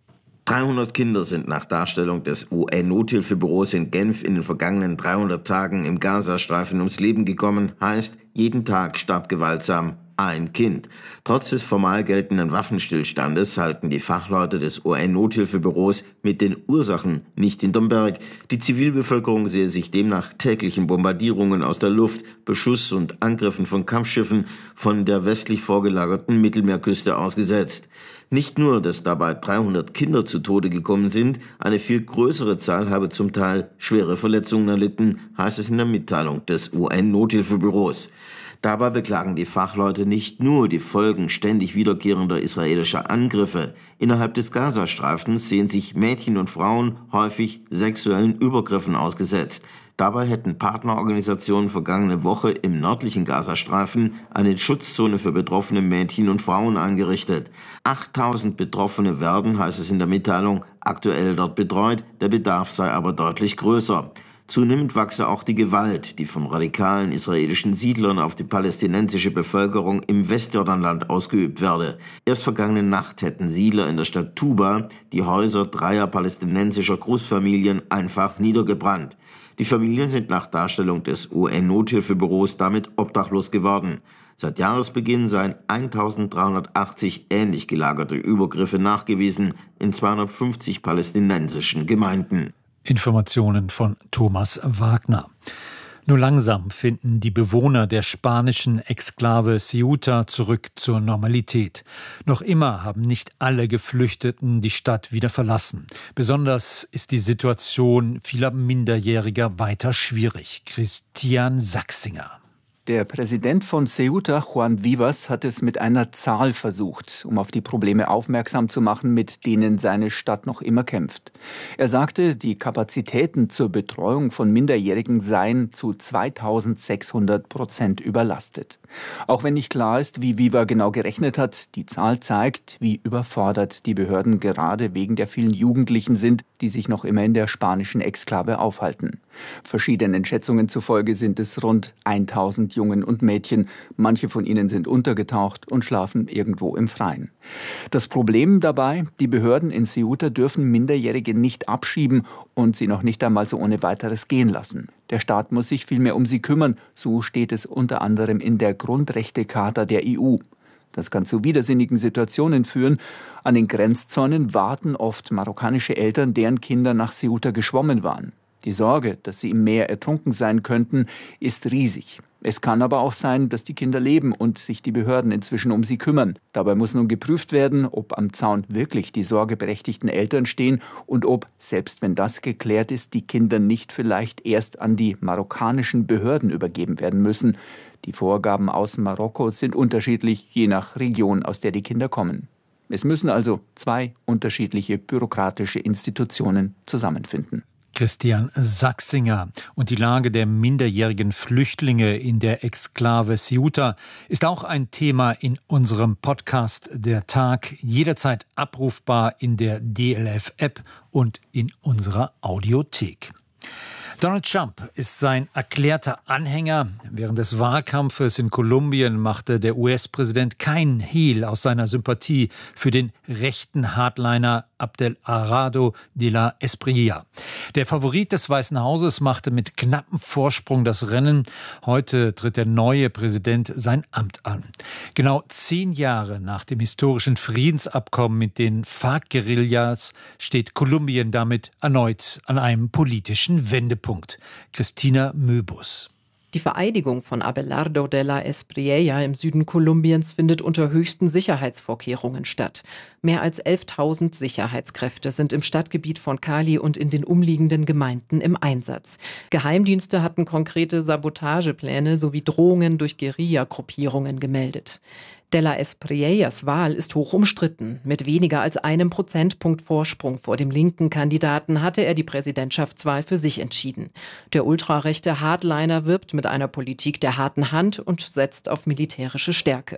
dreihundert Kinder sind nach Darstellung des U N-Nothilfebüros in Genf in den vergangenen dreihundert Tagen im Gazastreifen ums Leben gekommen, heißt, jeden Tag starb gewaltsam ein Kind. Trotz des formal geltenden Waffenstillstandes halten die Fachleute des U N-Nothilfebüros mit den Ursachen nicht hinterm Berg. Die Zivilbevölkerung sehe sich demnach täglichen Bombardierungen aus der Luft, Beschuss und Angriffen von Kampfschiffen von der westlich vorgelagerten Mittelmeerküste ausgesetzt. Nicht nur, dass dabei dreihundert Kinder zu Tode gekommen sind, eine viel größere Zahl habe zum Teil schwere Verletzungen erlitten, heißt es in der Mitteilung des U N-Nothilfebüros. Dabei beklagen die Fachleute nicht nur die Folgen ständig wiederkehrender israelischer Angriffe. Innerhalb des Gazastreifens sehen sich Mädchen und Frauen häufig sexuellen Übergriffen ausgesetzt. Dabei hätten Partnerorganisationen vergangene Woche im nördlichen Gazastreifen eine Schutzzone für betroffene Mädchen und Frauen eingerichtet. achttausend Betroffene werden, heißt es in der Mitteilung, aktuell dort betreut, der Bedarf sei aber deutlich größer. Zunehmend wachse auch die Gewalt, die von radikalen israelischen Siedlern auf die palästinensische Bevölkerung im Westjordanland ausgeübt werde. Erst vergangene Nacht hätten Siedler in der Stadt Tuba die Häuser dreier palästinensischer Großfamilien einfach niedergebrannt. Die Familien sind nach Darstellung des U N-Nothilfebüros damit obdachlos geworden. Seit Jahresbeginn seien eintausenddreihundertachtzig ähnlich gelagerte Übergriffe nachgewiesen in zweihundertfünfzig palästinensischen Gemeinden. Informationen von Thomas Wagner. Nur langsam finden die Bewohner der spanischen Exklave Ceuta zurück zur Normalität. Noch immer haben nicht alle Geflüchteten die Stadt wieder verlassen. Besonders ist die Situation vieler Minderjähriger weiter schwierig. Christian Sachsinger. Der Präsident von Ceuta, Juan Vivas, hat es mit einer Zahl versucht, um auf die Probleme aufmerksam zu machen, mit denen seine Stadt noch immer kämpft. Er sagte, die Kapazitäten zur Betreuung von Minderjährigen seien zu zweitausendsechshundert Prozent überlastet. Auch wenn nicht klar ist, wie Viva genau gerechnet hat, die Zahl zeigt, wie überfordert die Behörden gerade wegen der vielen Jugendlichen sind, die sich noch immer in der spanischen Exklave aufhalten. Verschiedenen Schätzungen zufolge sind es rund tausend Jungen und Mädchen. Manche von ihnen sind untergetaucht und schlafen irgendwo im Freien. Das Problem dabei, die Behörden in Ceuta dürfen Minderjährige nicht abschieben und sie noch nicht einmal so ohne weiteres gehen lassen. Der Staat muss sich vielmehr um sie kümmern, so steht es unter anderem in der Grundrechtecharta der E U. Das kann zu widersinnigen Situationen führen. An den Grenzzäunen warten oft marokkanische Eltern, deren Kinder nach Ceuta geschwommen waren. Die Sorge, dass sie im Meer ertrunken sein könnten, ist riesig. Es kann aber auch sein, dass die Kinder leben und sich die Behörden inzwischen um sie kümmern. Dabei muss nun geprüft werden, ob am Zaun wirklich die sorgeberechtigten Eltern stehen und ob, selbst wenn das geklärt ist, die Kinder nicht vielleicht erst an die marokkanischen Behörden übergeben werden müssen. Die Vorgaben aus Marokko sind unterschiedlich, je nach Region, aus der die Kinder kommen. Es müssen also zwei unterschiedliche bürokratische Institutionen zusammenfinden. Christian Sachsinger. Und die Lage der minderjährigen Flüchtlinge in der Exklave Ceuta ist auch ein Thema in unserem Podcast Der Tag, jederzeit abrufbar in der D L F-App und in unserer Audiothek. Donald Trump ist sein erklärter Anhänger. Während des Wahlkampfes in Kolumbien machte der U S-Präsident keinen Hehl aus seiner Sympathie für den rechten Hardliner Abelardo de la Espriella. Der Favorit des Weißen Hauses machte mit knappem Vorsprung das Rennen. Heute tritt der neue Präsident sein Amt an. Genau zehn Jahre nach dem historischen Friedensabkommen mit den FARC-Guerillas steht Kolumbien damit erneut an einem politischen Wendepunkt. Christina Möbus. Die Vereidigung von Abelardo de la Espriella im Süden Kolumbiens findet unter höchsten Sicherheitsvorkehrungen statt. Mehr als elftausend Sicherheitskräfte sind im Stadtgebiet von Cali und in den umliegenden Gemeinden im Einsatz. Geheimdienste hatten konkrete Sabotagepläne sowie Drohungen durch Guerilla-Gruppierungen gemeldet. De la Espriellas Wahl ist hoch umstritten. Mit weniger als einem Prozentpunkt Vorsprung vor dem linken Kandidaten hatte er die Präsidentschaftswahl für sich entschieden. Der ultrarechte Hardliner wirbt mit einer Politik der harten Hand und setzt auf militärische Stärke.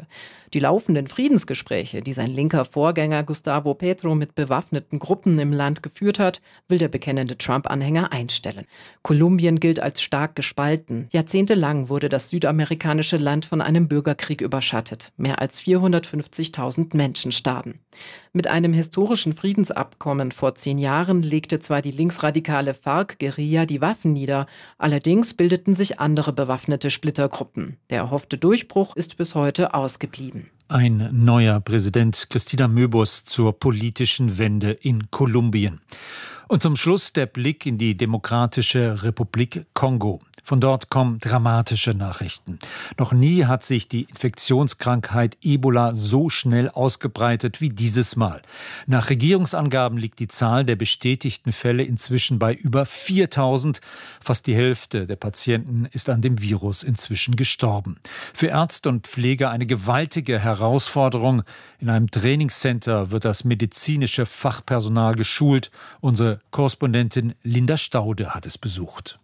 Die laufenden Friedensgespräche, die sein linker Vorgänger Gustavo Petro mit bewaffneten Gruppen im Land geführt hat, will der bekennende Trump-Anhänger einstellen. Kolumbien gilt als stark gespalten. Jahrzehntelang wurde das südamerikanische Land von einem Bürgerkrieg überschattet. Mehr als vierhundertfünfzigtausend Menschen starben. Mit einem historischen Friedensabkommen vor zehn Jahren legte zwar die linksradikale FARC-Guerilla die Waffen nieder, allerdings bildeten sich andere bewaffnete Splittergruppen. Der erhoffte Durchbruch ist bis heute ausgeblieben. Ein neuer Präsident, Cristina Möbus, zur politischen Wende in Kolumbien. Und zum Schluss der Blick in die Demokratische Republik Kongo. Von dort kommen dramatische Nachrichten. Noch nie hat sich die Infektionskrankheit Ebola so schnell ausgebreitet wie dieses Mal. Nach Regierungsangaben liegt die Zahl der bestätigten Fälle inzwischen bei über viertausend. Fast die Hälfte der Patienten ist an dem Virus inzwischen gestorben. Für Ärzte und Pfleger eine gewaltige Herausforderung. In einem Trainingscenter wird das medizinische Fachpersonal geschult. Unsere Korrespondentin Linda Staude hat es besucht.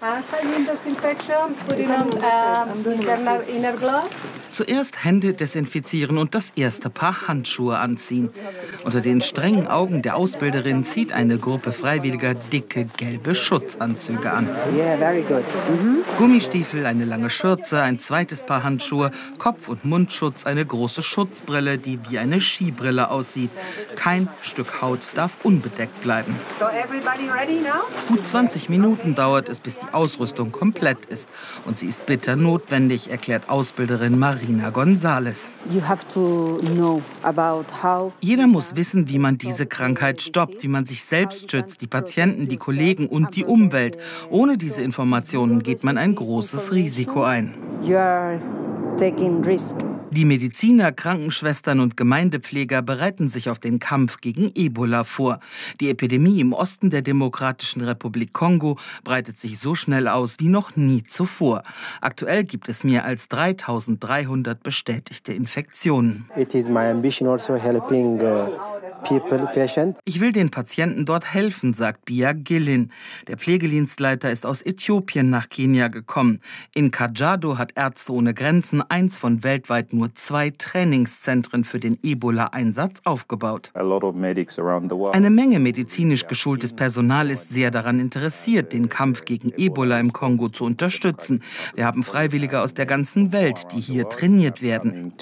Zuerst Hände desinfizieren und das erste Paar Handschuhe anziehen. Unter den strengen Augen der Ausbilderin zieht eine Gruppe Freiwilliger dicke gelbe Schutzanzüge an. Yeah, very good. Mhm. Gummistiefel, eine lange Schürze, ein zweites Paar Handschuhe, Kopf- und Mundschutz, eine große Schutzbrille, die wie eine Skibrille aussieht. Kein Stück Haut darf unbedeckt bleiben. So everybody ready now? Gut zwanzig Minuten dauert es, bis die Ausrüstung komplett ist. Und sie ist bitter notwendig, erklärt Ausbilderin Marina González. You have to know about how Jeder muss wissen, wie man diese Krankheit stoppt, wie man sich selbst schützt, die Patienten, die Kollegen und die Umwelt. Ohne diese Informationen geht man ein großes Risiko ein. you are taking risk. Die Mediziner, Krankenschwestern und Gemeindepfleger bereiten sich auf den Kampf gegen Ebola vor. Die Epidemie im Osten der Demokratischen Republik Kongo breitet sich so schnell aus wie noch nie zuvor. Aktuell gibt es mehr als dreitausenddreihundert bestätigte Infektionen. It is my ambition also helping uh, people, patient. Ich will den Patienten dort helfen, sagt Bia Gillin. Der Pflegedienstleiter ist aus Äthiopien nach Kenia gekommen. In Kajiado hat Ärzte ohne Grenzen eins von weltweit nur zwei Trainingszentren für den Ebola-Einsatz aufgebaut. Eine Menge medizinisch geschultes Personal ist sehr daran interessiert, den Kampf gegen Ebola im Kongo zu unterstützen. Wir haben Freiwillige aus der ganzen Welt, die hier trainiert werden.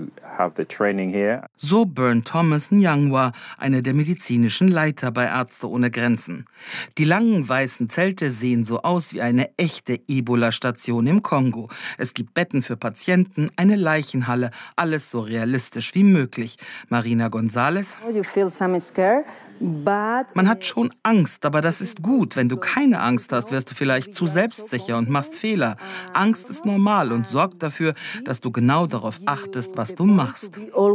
So Bern Thomas Nyangwa, einer der medizinischen Leiter bei Ärzte ohne Grenzen. Die langen weißen Zelte sehen so aus wie eine echte Ebola-Station im Kongo. Es gibt Betten für Patienten, eine Leichenhalle, alles so realistisch wie möglich. Marina González. Man hat schon Angst, aber das ist gut. Wenn du keine Angst hast, wirst du vielleicht zu selbstsicher und machst Fehler. Angst ist normal und sorgt dafür, dass du genau darauf achtest, was du machst.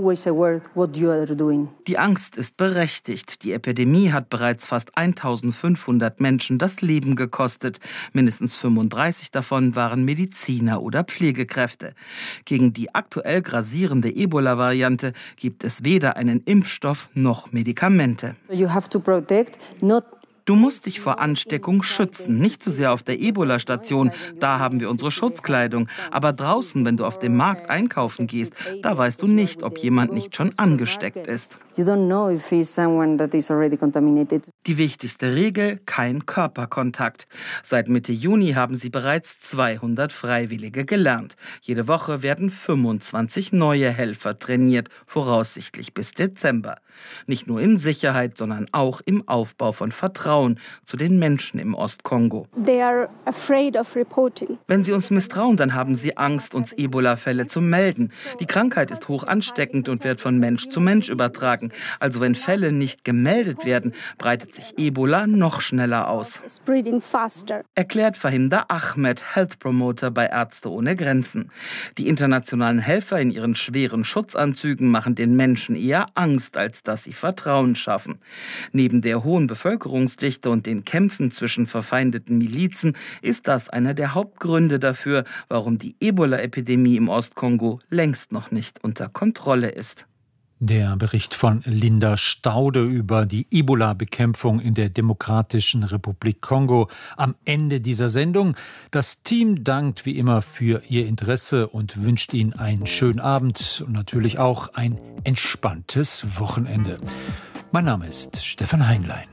Die Angst ist berechtigt. Die Epidemie hat bereits fast eintausendfünfhundert Menschen das Leben gekostet. Mindestens fünfunddreißig davon waren Mediziner oder Pflegekräfte. Gegen die aktuell grassierende Ebola-Variante gibt es weder einen Impfstoff noch Medikamente. You have to protect, not Du musst dich vor Ansteckung schützen, nicht zu sehr auf der Ebola-Station, da haben wir unsere Schutzkleidung. Aber draußen, wenn du auf dem Markt einkaufen gehst, da weißt du nicht, ob jemand nicht schon angesteckt ist. You don't know if it's someone that is already contaminated. Die wichtigste Regel, kein Körperkontakt. Seit Mitte Juni haben sie bereits zweihundert Freiwillige gelernt. Jede Woche werden fünfundzwanzig neue Helfer trainiert, voraussichtlich bis Dezember. Nicht nur in Sicherheit, sondern auch im Aufbau von Vertrauen zu den Menschen im Ostkongo. They are afraid of reporting. Wenn sie uns misstrauen, dann haben sie Angst, uns Ebola-Fälle zu melden. Die Krankheit ist hoch ansteckend und wird von Mensch zu Mensch übertragen. Also wenn Fälle nicht gemeldet werden, breitet sich Ebola noch schneller aus. Spreading faster. Erklärt Fahimda Ahmed, Health Promoter bei Ärzte ohne Grenzen. Die internationalen Helfer in ihren schweren Schutzanzügen machen den Menschen eher Angst, als dass sie Vertrauen schaffen. Neben der hohen Bevölkerungsdichte und den Kämpfen zwischen verfeindeten Milizen ist das einer der Hauptgründe dafür, warum die Ebola-Epidemie im Ostkongo längst noch nicht unter Kontrolle ist. Der Bericht von Linda Staude über die Ebola-Bekämpfung in der Demokratischen Republik Kongo am Ende dieser Sendung. Das Team dankt wie immer für Ihr Interesse und wünscht Ihnen einen schönen Abend und natürlich auch ein entspanntes Wochenende. Mein Name ist Stefan Heinlein.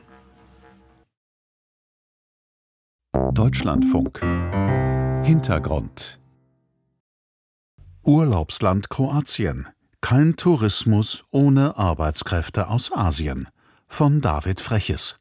Deutschlandfunk. Hintergrund. Urlaubsland Kroatien. Kein Tourismus ohne Arbeitskräfte aus Asien. Von David Freches.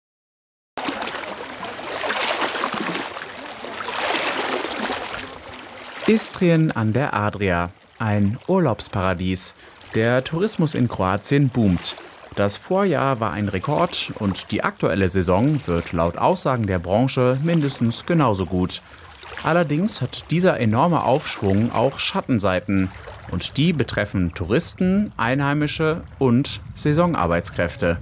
Istrien an der Adria. Ein Urlaubsparadies. Der Tourismus in Kroatien boomt. Das Vorjahr war ein Rekord und die aktuelle Saison wird laut Aussagen der Branche mindestens genauso gut. Allerdings hat dieser enorme Aufschwung auch Schattenseiten. Und die betreffen Touristen, Einheimische und Saisonarbeitskräfte.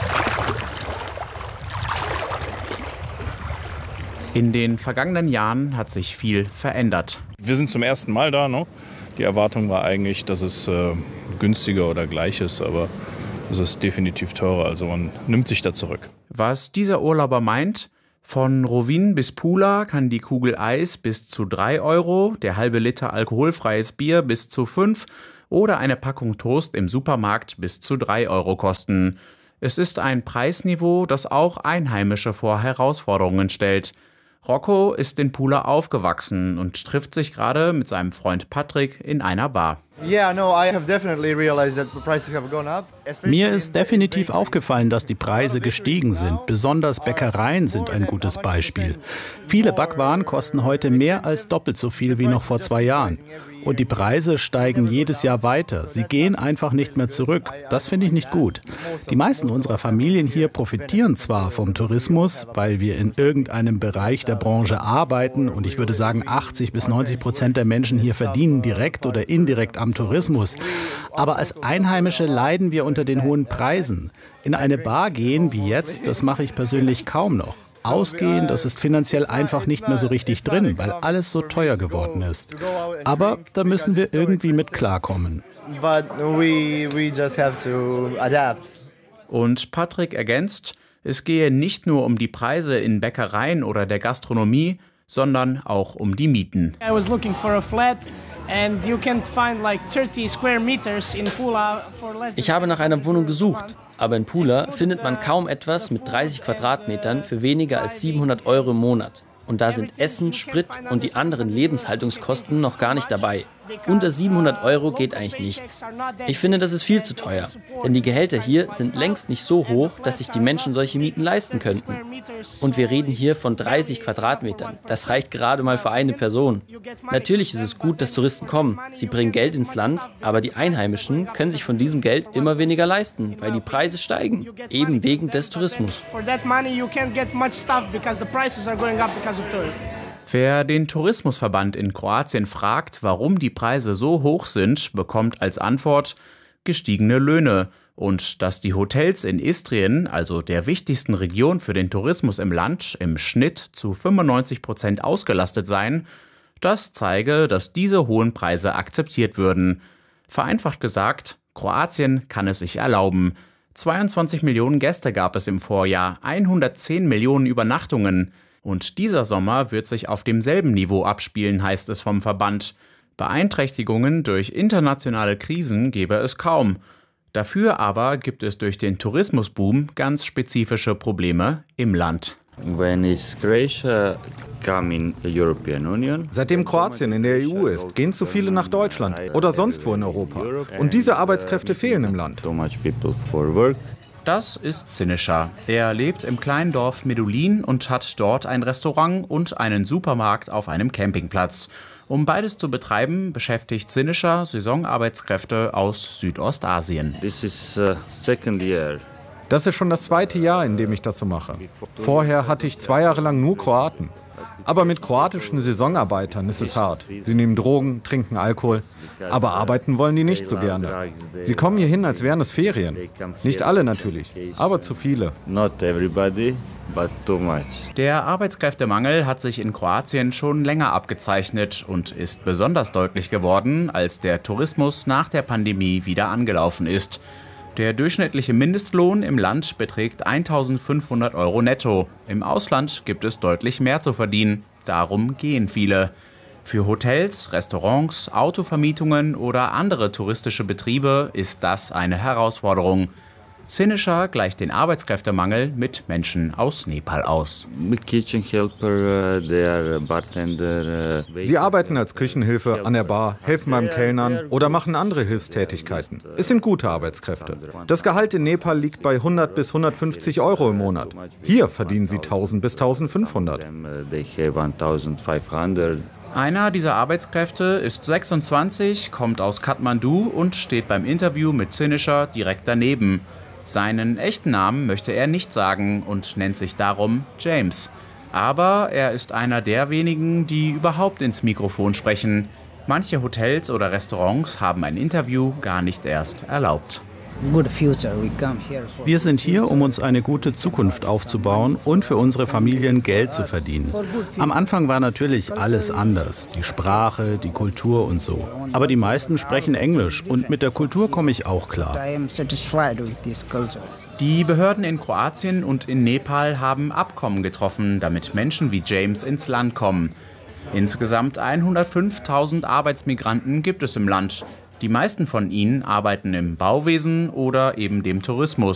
In den vergangenen Jahren hat sich viel verändert. Wir sind zum ersten Mal da. Ne? Die Erwartung war eigentlich, dass es äh, günstiger oder gleich ist, aber es ist definitiv teurer. Also man nimmt sich da zurück. Was dieser Urlauber meint: Von Rovinj bis Pula kann die Kugel Eis bis zu drei Euro, der halbe Liter alkoholfreies Bier bis zu fünf oder eine Packung Toast im Supermarkt bis zu drei Euro kosten. Es ist ein Preisniveau, das auch Einheimische vor Herausforderungen stellt. Rocco ist in Pula aufgewachsen und trifft sich gerade mit seinem Freund Patrick in einer Bar. Mir ist definitiv aufgefallen, dass die Preise gestiegen sind. Besonders Bäckereien sind ein gutes Beispiel. Viele Backwaren kosten heute mehr als doppelt so viel wie noch vor zwei Jahren. Und die Preise steigen jedes Jahr weiter. Sie gehen einfach nicht mehr zurück. Das finde ich nicht gut. Die meisten unserer Familien hier profitieren zwar vom Tourismus, weil wir in irgendeinem Bereich der Branche arbeiten. Und ich würde sagen, achtzig bis neunzig Prozent der Menschen hier verdienen direkt oder indirekt am Tourismus. Aber als Einheimische leiden wir unter den hohen Preisen. In eine Bar gehen wie jetzt, das mache ich persönlich kaum noch. Ausgehen, das ist finanziell einfach nicht mehr so richtig drin, weil alles so teuer geworden ist. Aber da müssen wir irgendwie mit klarkommen. Und Patrick ergänzt, es gehe nicht nur um die Preise in Bäckereien oder der Gastronomie, sondern auch um die Mieten. I was looking for a flat and you can find like thirty square meters in Pula for less than. Ich habe nach einer Wohnung gesucht, aber in Pula findet man kaum etwas mit dreißig Quadratmetern für weniger als siebenhundert Euro im Monat. Und da sind Essen, Sprit und die anderen Lebenshaltungskosten noch gar nicht dabei. Unter siebenhundert Euro geht eigentlich nichts. Ich finde, das ist viel zu teuer. Denn die Gehälter hier sind längst nicht so hoch, dass sich die Menschen solche Mieten leisten könnten. Und wir reden hier von dreißig Quadratmetern. Das reicht gerade mal für eine Person. Natürlich ist es gut, dass Touristen kommen. Sie bringen Geld ins Land, aber die Einheimischen können sich von diesem Geld immer weniger leisten, weil die Preise steigen. Eben wegen des Tourismus. Wer den Tourismusverband in Kroatien fragt, warum die Preise so hoch sind, bekommt als Antwort gestiegene Löhne und dass die Hotels in Istrien, also der wichtigsten Region für den Tourismus im Land, im Schnitt zu fünfundneunzig Prozent ausgelastet seien, das zeige, dass diese hohen Preise akzeptiert würden. Vereinfacht gesagt, Kroatien kann es sich erlauben. zweiundzwanzig Millionen Gäste gab es im Vorjahr, hundertzehn Millionen Übernachtungen. Und dieser Sommer wird sich auf demselben Niveau abspielen, heißt es vom Verband. Beeinträchtigungen durch internationale Krisen gebe es kaum. Dafür aber gibt es durch den Tourismusboom ganz spezifische Probleme im Land. Seitdem Kroatien in der E U ist, gehen zu viele nach Deutschland oder sonst wo in Europa. Und diese Arbeitskräfte fehlen im Land. Das ist Sinischa. Er lebt im kleinen Dorf Medulin und hat dort ein Restaurant und einen Supermarkt auf einem Campingplatz. Um beides zu betreiben, beschäftigt Sinischa Saisonarbeitskräfte aus Südostasien. This is, uh, second year. Das ist schon das zweite Jahr, in dem ich das so mache. Vorher hatte ich zwei Jahre lang nur Kroaten. Aber mit kroatischen Saisonarbeitern ist es hart. Sie nehmen Drogen, trinken Alkohol, aber arbeiten wollen die nicht so gerne. Sie kommen hier hin, als wären es Ferien. Nicht alle natürlich, aber zu viele. Not everybody, but too much. Der Arbeitskräftemangel hat sich in Kroatien schon länger abgezeichnet und ist besonders deutlich geworden, als der Tourismus nach der Pandemie wieder angelaufen ist. Der durchschnittliche Mindestlohn im Land beträgt eintausendfünfhundert Euro netto. Im Ausland gibt es deutlich mehr zu verdienen. Darum gehen viele. Für Hotels, Restaurants, Autovermietungen oder andere touristische Betriebe ist das eine Herausforderung. Sinischa gleicht den Arbeitskräftemangel mit Menschen aus Nepal aus. Sie arbeiten als Küchenhilfe an der Bar, helfen beim Kellnern oder machen andere Hilfstätigkeiten. Es sind gute Arbeitskräfte. Das Gehalt in Nepal liegt bei hundert bis hundertfünfzig Euro im Monat. Hier verdienen sie tausend bis eintausendfünfhundert. Einer dieser Arbeitskräfte ist sechsundzwanzig, kommt aus Kathmandu und steht beim Interview mit Sinischa direkt daneben. Seinen echten Namen möchte er nicht sagen und nennt sich darum James. Aber er ist einer der wenigen, die überhaupt ins Mikrofon sprechen. Manche Hotels oder Restaurants haben ein Interview gar nicht erst erlaubt. Wir sind hier, um uns eine gute Zukunft aufzubauen und für unsere Familien Geld zu verdienen. Am Anfang war natürlich alles anders, die Sprache, die Kultur und so. Aber die meisten sprechen Englisch und mit der Kultur komme ich auch klar. Die Behörden in Kroatien und in Nepal haben Abkommen getroffen, damit Menschen wie James ins Land kommen. Insgesamt hundertfünftausend Arbeitsmigranten gibt es im Land. Die meisten von ihnen arbeiten im Bauwesen oder eben dem Tourismus.